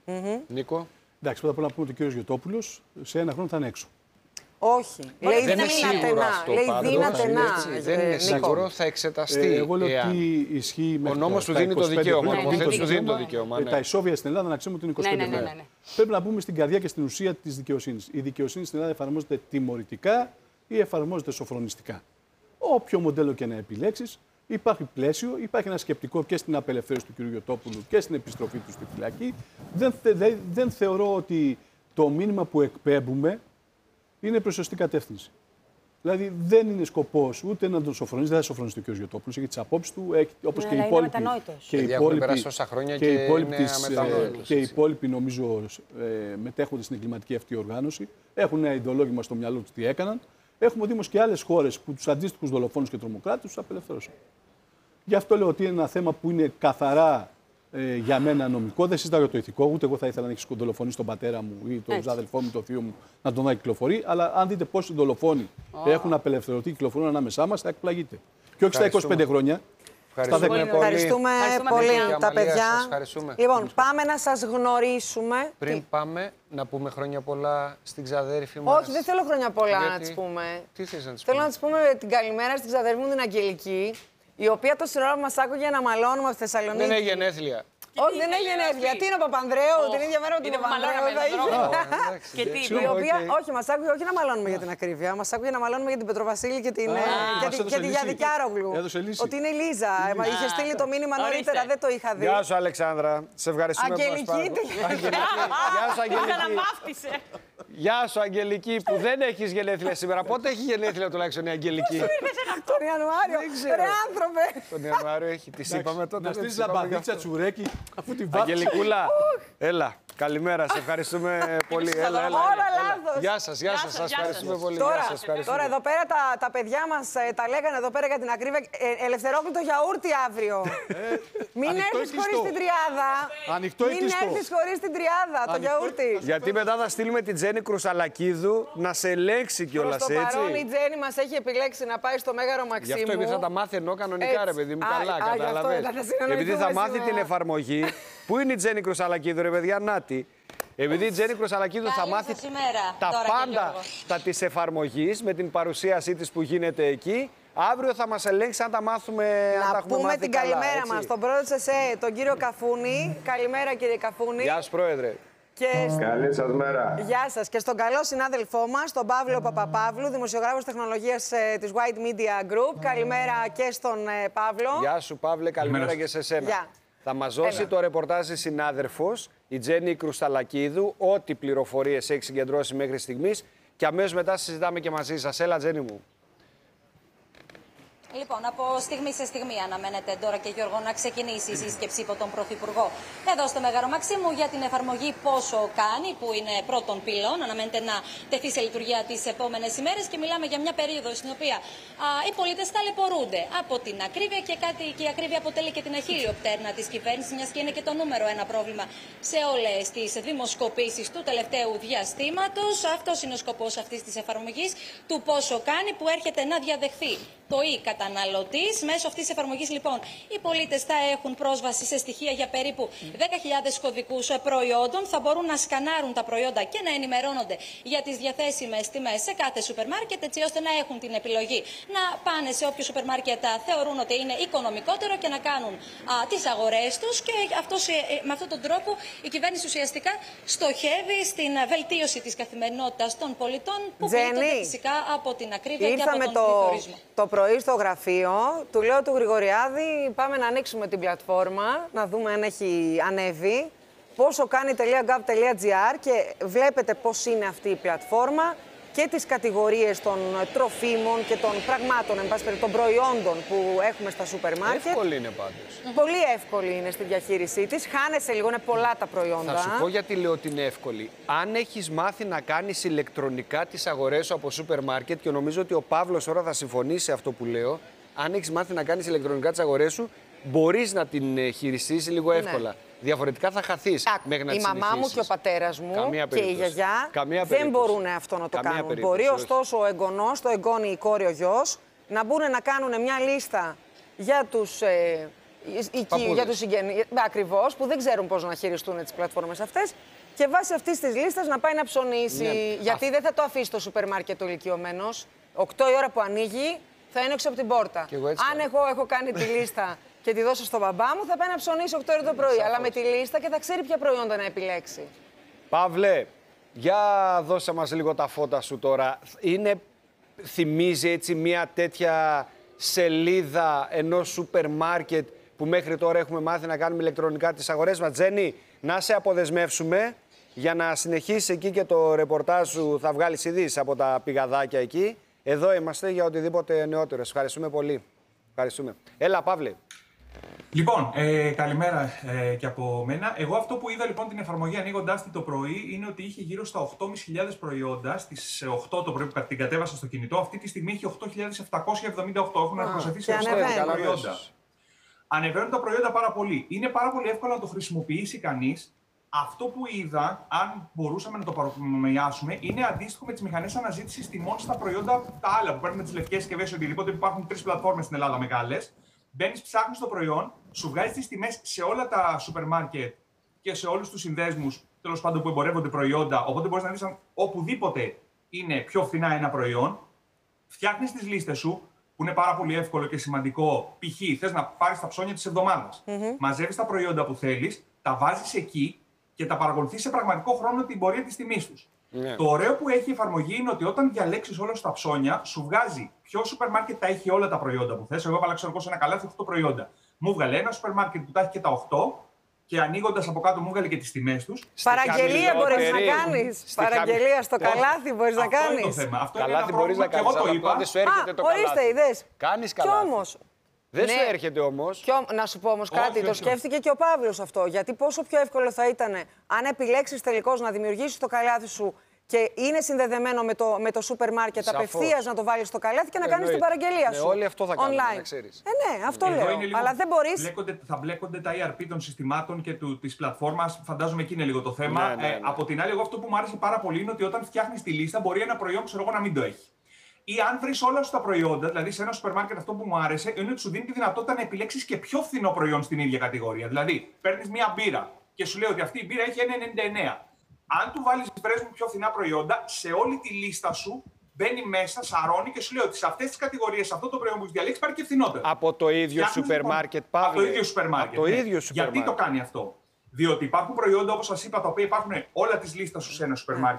Speaker 2: Νίκο.
Speaker 4: Εντάξει, πρώτα απ' όλα να πούμε ότι ο κύριος Γιωτόπουλος σε ένα χρόνο θα είναι έξω.
Speaker 1: Όχι. Λέει δύναται να. Λέει δύναται να.
Speaker 2: Δεν είναι σίγουρο, θα εξεταστεί.
Speaker 4: Ε, εγώ λέω τι ισχύει με
Speaker 2: ο νόμος του δίνει το δικαίωμα. Ο νομοθέτης του δίνει το δικαίωμα.
Speaker 4: Τα ισόβια στην Ελλάδα να ξέρουμε ότι είναι είκοσι πέντε μέρες. Πρέπει να μπούμε στην καρδιά και στην ουσία της δικαιοσύνης. Η δικαιοσύνη στην Ελλάδα εφαρμόζεται τιμωρητικά ή εφαρμόζεται σοφρονιστικά. Όποιο μοντέλο και να επιλέξεις, υπάρχει πλαίσιο, υπάρχει ένα σκεπτικό και στην απελευθέρωση του κ. Γιωτόπουλου και στην επιστροφή του στη φυλακή. Δεν, θε, δεν θεωρώ ότι το μήνυμα που εκπέμπουμε είναι προς σωστή κατεύθυνση. Δηλαδή δεν είναι σκοπός ούτε να τον σοφρονίσει, δεν θα σοφρονίσει το κ. Γιωτόπουλος, έχει τις απόψεις του, όπως ναι, και οι υπόλοιποι. Και οι υπόλοιποι, και οι υπόλοιποι, και οι υπόλοιποι νομίζω ε, μετέχονται στην εγκληματική αυτή οργάνωση. Έχουν ένα ιδεολόγημα στο μυαλό τους τι έκαναν. Έχουμε δει όμως και άλλες χώρες που τους αντίστοιχους δολοφόνους και τρομοκράτες τους απελευθέρωσαν. Γι' αυτό λέω ότι είναι ένα θέμα που είναι καθαρά ε, για μένα νομικό. Δεν συζητάω για το ηθικό. Ούτε εγώ θα ήθελα να έχει δολοφονήσει τον πατέρα μου ή τον
Speaker 3: Έτσι.
Speaker 4: αδελφό μου, τον θείο μου, να τον δει κυκλοφορεί. Αλλά αν δείτε πόσοι δολοφόνοι oh. έχουν απελευθερωθεί, κυκλοφορούν ανάμεσά μα, θα εκπλαγείτε. Και όχι στα είκοσι πέντε χρόνια.
Speaker 2: Ευχαριστούμε,
Speaker 1: πολύ. Ευχαριστούμε,
Speaker 3: Ευχαριστούμε
Speaker 1: πολύ
Speaker 3: παιδιά.
Speaker 1: τα παιδιά.
Speaker 2: Ευχαριστούμε.
Speaker 1: Λοιπόν, πάμε να σας γνωρίσουμε.
Speaker 2: Πριν τι? πάμε, να πούμε χρόνια πολλά στην ξαδέρφη μας.
Speaker 1: Όχι, δεν θέλω χρόνια πολλά
Speaker 2: Γιατί?
Speaker 1: να τις πούμε.
Speaker 2: Τι θες να τις
Speaker 1: Θέλω
Speaker 2: πούμε?
Speaker 1: να τις πούμε την καλημέρα στην ξαδέρφη μου την Αγγελική, η οποία τόση ώρα μας άκουγε να μαλώνουμε στη Θεσσαλονίκη.
Speaker 2: Δεν έχει γενέθλια.
Speaker 1: Όχι, δεν έχει γενέθλια. Τι είναι ο Παπανδρέου, την ίδια μέρα του Παπανδρέου θα είχε.
Speaker 3: Και τι,
Speaker 1: Η οποία, όχι, μας άκουγε όχι να μαλώνουμε για την ακρίβεια, μας άκουγε να μαλώνουμε για την Πετροβασίλη και την Γιαδικιάρογλου. Ότι είναι η Λίζα. Είχε στείλει το μήνυμα νωρίτερα, δεν το είχα δει.
Speaker 2: Γεια σου, Αλεξάνδρα. Σε ευχαριστούμε πολύ.
Speaker 1: Αγγελική.
Speaker 2: Γεια σου, Αγγελική. Γεια σου, Αγγελική, που δεν έχει γενέθλια σήμερα. Πότε έχει γενέθλια τουλάχιστον η Αγγελική?
Speaker 1: Τον Ιανουάριο. Ρε άνθρωπε.
Speaker 2: Τον Ιανουάριο έχει. Τη είπαμε τότε.
Speaker 4: Να στείλει λαμπαδίτσα τσουρέκι, αφού την βάφει.
Speaker 2: Αγγελικούλα, έλα. Καλημέρα, σε ευχαριστούμε πολύ. Έλα, έλα, έλα,
Speaker 1: Όλα
Speaker 2: έλα.
Speaker 1: λάθος.
Speaker 2: Γεια σας, γεια σας, σας ευχαριστούμε πολύ.
Speaker 1: Τώρα,
Speaker 2: Γεια σας, ευχαριστούμε.
Speaker 1: τώρα εδώ πέρα τα, τα παιδιά μας ε, τα λέγανε εδώ πέρα για την ακρίβεια. Ε, Ελευθερόπλητο γιαούρτι αύριο. Μην
Speaker 4: ανοιχτό
Speaker 1: έρθεις
Speaker 4: ή
Speaker 1: χωρίς
Speaker 4: κλειστό?
Speaker 1: την τριάδα.
Speaker 4: Ανοιχτό ή
Speaker 1: Μην
Speaker 4: κλειστό?
Speaker 1: έρθεις χωρίς την τριάδα, το γιαούρτι.
Speaker 2: Γιατί μετά θα στείλουμε την Τζέννη Κρουσαλακίδου να σε ελέγξει κιόλας,
Speaker 1: Προς το
Speaker 2: έτσι.
Speaker 1: παρόν η Τζέννη μας έχει επιλέξει να πάει στο Μέγαρο
Speaker 2: Γι'
Speaker 1: Μαξίμου.
Speaker 2: αυτό επειδή θα τα μάθει ενώ κανονικά,
Speaker 1: Έτσι.
Speaker 2: ρε παιδί μου,
Speaker 1: Α,
Speaker 2: καλά,
Speaker 1: α, γι' αυτό
Speaker 2: κατάλαβες.
Speaker 1: θα συνεννοηθούμε
Speaker 2: Επειδή θα μάθει
Speaker 1: σήμερα.
Speaker 2: την εφαρμογή. Πού είναι η Τζέννη Κρουσαλακίδου, ρε παιδιά, νάτι. Επειδή η Τζέννη Κρουσαλακίδου θα μάθει τα πάντα τα της εφαρμογής με την παρουσίασή της που γίνεται εκεί, αύριο θα μας ελέγξει αν τα μάθουμε, αν τα
Speaker 1: Να
Speaker 2: έχουμε
Speaker 1: πούμε
Speaker 2: μάθει
Speaker 1: την
Speaker 2: καλά,
Speaker 1: καλημέρα
Speaker 2: έτσι.
Speaker 1: μας στον πρόεδρο της ΕΣΕ, τον κύριο Καφούνη. Καλημέρα κύριε Καφούνη.
Speaker 2: Γεια σας, Πρόεδρε.
Speaker 1: Και...
Speaker 6: Καλή σας μέρα.
Speaker 1: Γεια σας. Και στον καλό συνάδελφό μας, τον Παύλο Παπαπαύλου, δημοσιογράφος τεχνολογίας ε, της White Media Group. Καλημέρα και στον ε, Παύλο.
Speaker 2: Γεια σου, Παύλε, καλημέρα και σε σένα.
Speaker 1: Γεια.
Speaker 2: Θα μας δώσει
Speaker 1: Έλα.
Speaker 2: το ρεπορτάζ η συνάδελφος, η Τζέννη Κρουσταλακίδου, ό,τι πληροφορίες έχει συγκεντρώσει μέχρι στιγμής και αμέσως μετά συζητάμε και μαζί σας. Έλα, Τζέννη μου.
Speaker 7: Λοιπόν, από στιγμή σε στιγμή αναμένεται τώρα και Γιώργο να ξεκινήσει η σύσκεψη υπό τον Πρωθυπουργό εδώ στο Μέγαρο Μαξίμου για την εφαρμογή Πόσο Κάνει, που είναι πρώτων πυλών. Αναμένεται να τεθεί σε λειτουργία τις επόμενες ημέρες και μιλάμε για μια περίοδο στην οποία α, οι πολίτες ταλαιπωρούνται από την ακρίβεια και, κάτι, και η ακρίβεια αποτελεί και την αχίλιο πτέρνα της κυβέρνησης, μιας και είναι και το νούμερο ένα πρόβλημα σε όλες τις δημοσκοπήσεις του τελευταίου διαστήματος. Αυτός είναι ο σκοπός αυτής της εφαρμογής του Πόσο Κάνει, που έρχεται να διαδεχθεί το ή καταναλωτής. Μέσω αυτής της εφαρμογής, λοιπόν, οι πολίτες θα έχουν πρόσβαση σε στοιχεία για περίπου δέκα χιλιάδες κωδικούς προϊόντων. Θα μπορούν να σκανάρουν τα προϊόντα και να ενημερώνονται για τις διαθέσιμες τιμές σε κάθε σούπερ μάρκετ, έτσι ώστε να έχουν την επιλογή να πάνε σε όποιο σούπερ μάρκετ θεωρούν ότι είναι οικονομικότερο και να κάνουν α, τις αγορές τους. Και αυτός, ε, με αυτόν τον τρόπο η κυβέρνηση ουσιαστικά στοχεύει στην βελτίωση της καθημερινότητας των πολιτών, που πλήττονται φυσικά από την ακρίβεια και από τον
Speaker 1: το...
Speaker 7: πληθωρισμό.
Speaker 1: Το πρωί στο γραφείο, του λέω του Γρηγοριάδη, πάμε να ανοίξουμε την πλατφόρμα, να δούμε αν έχει ανέβει, πόσο κάνει.gov.gr και βλέπετε πώς είναι αυτή η πλατφόρμα και τις κατηγορίες των τροφίμων και των πραγμάτων, εν πάση περιπτώσει, των προϊόντων που έχουμε στα σούπερ μάρκετ.
Speaker 2: Εύκολη είναι πάντως.
Speaker 1: Πολύ εύκολη είναι στη διαχείρισή της. Χάνεσαι λίγο, είναι πολλά τα προϊόντα.
Speaker 2: Θα σου πω γιατί λέω ότι είναι εύκολη. Αν έχεις μάθει να κάνεις ηλεκτρονικά τις αγορές σου από σούπερ μάρκετ, και νομίζω ότι ο Παύλος τώρα θα συμφωνήσει σε αυτό που λέω, αν έχεις μάθει να κάνεις ηλεκτρονικά τις αγορές σου, μπορείς να την χειριστείς λίγο εύκολα. Ναι. Διαφορετικά θα χαθείς μέχρι να
Speaker 1: η
Speaker 2: τις
Speaker 1: μαμά μου και ο πατέρας μου και η γιαγιά
Speaker 2: Καμία
Speaker 1: δεν μπορούν αυτό να το
Speaker 2: Καμία
Speaker 1: κάνουν.
Speaker 2: περίπτωση,
Speaker 1: Μπορεί
Speaker 2: όχι.
Speaker 1: ωστόσο ο εγγονός, το εγγόνι, η κόρη, ο γιος, να μπουν να κάνουν μια λίστα για τους, ε, οικοί, για τους συγγενείς, ακριβώς, που δεν ξέρουν πώς να χειριστούν τις πλατφόρμες αυτές, και βάσει αυτής της λίστας να πάει να ψωνίσει. Ναι. Γιατί Α... δεν θα το αφήσει στο σούπερ μάρκετ ο ηλικιωμένος. οκτώ η ώρα που ανοίγει θα είναι έξω από την πόρτα. Αν εγώ έχω κάνει τη λίστα και τη δώσω στον μπαμπά μου, θα πάει να ψωνίσει οκτώ ώρα το πρωί. Αλλά με τη λίστα και θα ξέρει ποια προϊόντα να επιλέξει.
Speaker 2: Παύλε, για δώσε μας λίγο τα φώτα σου τώρα. Είναι, θυμίζει έτσι μια τέτοια σελίδα ενός σούπερ μάρκετ που μέχρι τώρα έχουμε μάθει να κάνουμε ηλεκτρονικά τις αγορές μας. Τζέννη, να σε αποδεσμεύσουμε για να συνεχίσεις εκεί και το ρεπορτάζ σου, θα βγάλεις ειδήσεις από τα πηγαδάκια εκεί. Εδώ είμαστε για οτιδήποτε νεότερο. Ευχαριστούμε πολύ. Ευχαριστούμε. Έλα, Παύλε.
Speaker 8: Λοιπόν, ε, καλημέρα ε, και από μένα. Εγώ αυτό που είδα λοιπόν την εφαρμογή ανοίγοντάς τη το πρωί είναι ότι είχε γύρω στα οκτώ χιλιάδες πεντακόσια προϊόντα στις οκτώ το πρωί που την κατέβασα στο κινητό. Αυτή τη στιγμή έχει οκτώ χιλιάδες επτακόσια εβδομήντα οκτώ. Έχουν προσθεθεί σε οκτώ προϊόντα. Ανεβαίνουν τα προϊόντα πάρα πολύ. Είναι πάρα πολύ εύκολο να το χρησιμοποιήσει κανείς. Αυτό που είδα, αν μπορούσαμε να το παρομοιάσουμε, είναι αντίστοιχο με τις μηχανές αναζήτησης τιμών στα προϊόντα τα άλλα που παίρνουν τις λευκές συσκευές ή οτιδήποτε. Υπάρχουν τρεις πλατφόρμες στην Ελλάδα μεγάλες. Μπαίνεις, ψάχνεις το προϊόν, σου βγάζει τις τιμές σε όλα τα σούπερ μάρκετ και σε όλους τους συνδέσμους, τέλος πάντων, που εμπορεύονται προϊόντα. Οπότε μπορείς να δεις αν οπουδήποτε είναι πιο φθηνά ένα προϊόν. Φτιάχνεις τις λίστες σου, που είναι πάρα πολύ εύκολο και σημαντικό. Π.χ. θες να πάρεις τα ψώνια της εβδομάδας. Mm-hmm. Μαζεύεις τα προϊόντα που θέλεις, τα βάζεις εκεί και τα παρακολουθείς σε πραγματικό χρόνο την πορεία της τιμής τους. Yeah. Το ωραίο που έχει η εφαρμογή είναι ότι όταν διαλέξεις όλα τα ψώνια, σου βγάζει ποιο σούπερ μάρκετ τα έχει όλα τα προϊόντα που θες. Εγώ έβαλα ξέρω εγώ σε ένα καλάθι οκτώ προϊόντα. Μου βγάλε ένα σούπερ μάρκετ που τα έχει και τα οκτώ. Και ανοίγοντας από κάτω μου βγάλε και τις τιμές τους.
Speaker 1: Παραγγελία μπορείς να κάνεις. Παραγγελία στο καλάθι μπορείς να κάνεις.
Speaker 8: Αυτό είναι το θέμα. Αυτό
Speaker 2: καλάθι
Speaker 8: είναι ένα
Speaker 2: μπορείς να κάνεις,
Speaker 8: αλλά
Speaker 2: πάντα σου έρχεται
Speaker 1: Α,
Speaker 2: το
Speaker 1: ορίστε,
Speaker 2: καλάθι.
Speaker 1: είδες.
Speaker 2: Κάνεις καλάθι.
Speaker 1: Κι όμως.
Speaker 2: Δεν
Speaker 1: ναι.
Speaker 2: σου έρχεται όμως.
Speaker 1: Κι, να σου πω όμως κάτι,
Speaker 8: όχι,
Speaker 1: το
Speaker 8: όχι,
Speaker 1: σκέφτηκε και ο Παύλος αυτό. Γιατί πόσο πιο εύκολο θα ήταν αν επιλέξεις τελικώς να δημιουργήσεις το καλάθι σου και είναι συνδεδεμένο με το, με το σούπερ μάρκετ, απευθείας να το βάλεις στο καλάθι και να κάνεις την παραγγελία
Speaker 2: ναι,
Speaker 1: σου.
Speaker 2: Όλοι αυτό θα κάνουν,
Speaker 1: online.
Speaker 2: να ξέρεις.
Speaker 1: Ε, ναι, αυτό
Speaker 8: Εδώ
Speaker 1: λέω.
Speaker 8: λίγο,
Speaker 1: Αλλά δεν μπορείς.
Speaker 8: Μπλέκονται, θα μπλέκονται τα ι αρ πι των συστημάτων και του, της πλατφόρμας. Φαντάζομαι εκεί είναι λίγο το θέμα.
Speaker 2: Ναι, ναι, ναι.
Speaker 8: Ε, από την άλλη, εγώ αυτό που μου άρεσε πάρα πολύ είναι ότι όταν φτιάχνεις τη λίστα, μπορεί ένα προϊόν ξέρω εγώ να μην το έχει. Ή αν βρεις όλα σου τα προϊόντα, δηλαδή σε ένα σούπερ μάρκετ, αυτό που μου άρεσε είναι ότι σου δίνει τη δυνατότητα να επιλέξεις και πιο φθηνό προϊόν στην ίδια κατηγορία. Δηλαδή, παίρνεις μία μπύρα και σου λέει ότι αυτή η μπύρα έχει ένα ενενήντα εννέα. Αν του βάλεις πρέσβου πιο φθηνά προϊόντα, σε όλη τη λίστα σου μπαίνει μέσα, σαρώνει και σου λέει ότι σε αυτές τις κατηγορίες, αυτό το προϊόν που έχει διαλέξει πάρει και φθηνότερο.
Speaker 2: Από το ίδιο σούπερ μάρκετ, Παύλε.
Speaker 8: Από το ίδιο σούπερ μάρκετ.
Speaker 2: Από το
Speaker 8: ναι.
Speaker 2: ίδιο σούπερ
Speaker 8: Γιατί
Speaker 2: μάρκετ.
Speaker 8: το κάνει αυτό? Διότι υπάρχουν προϊόντα, όπως σας είπα, τα οποία υπάρχουν όλα τη λίστα σου σε ένα σούπερ μάρκετ.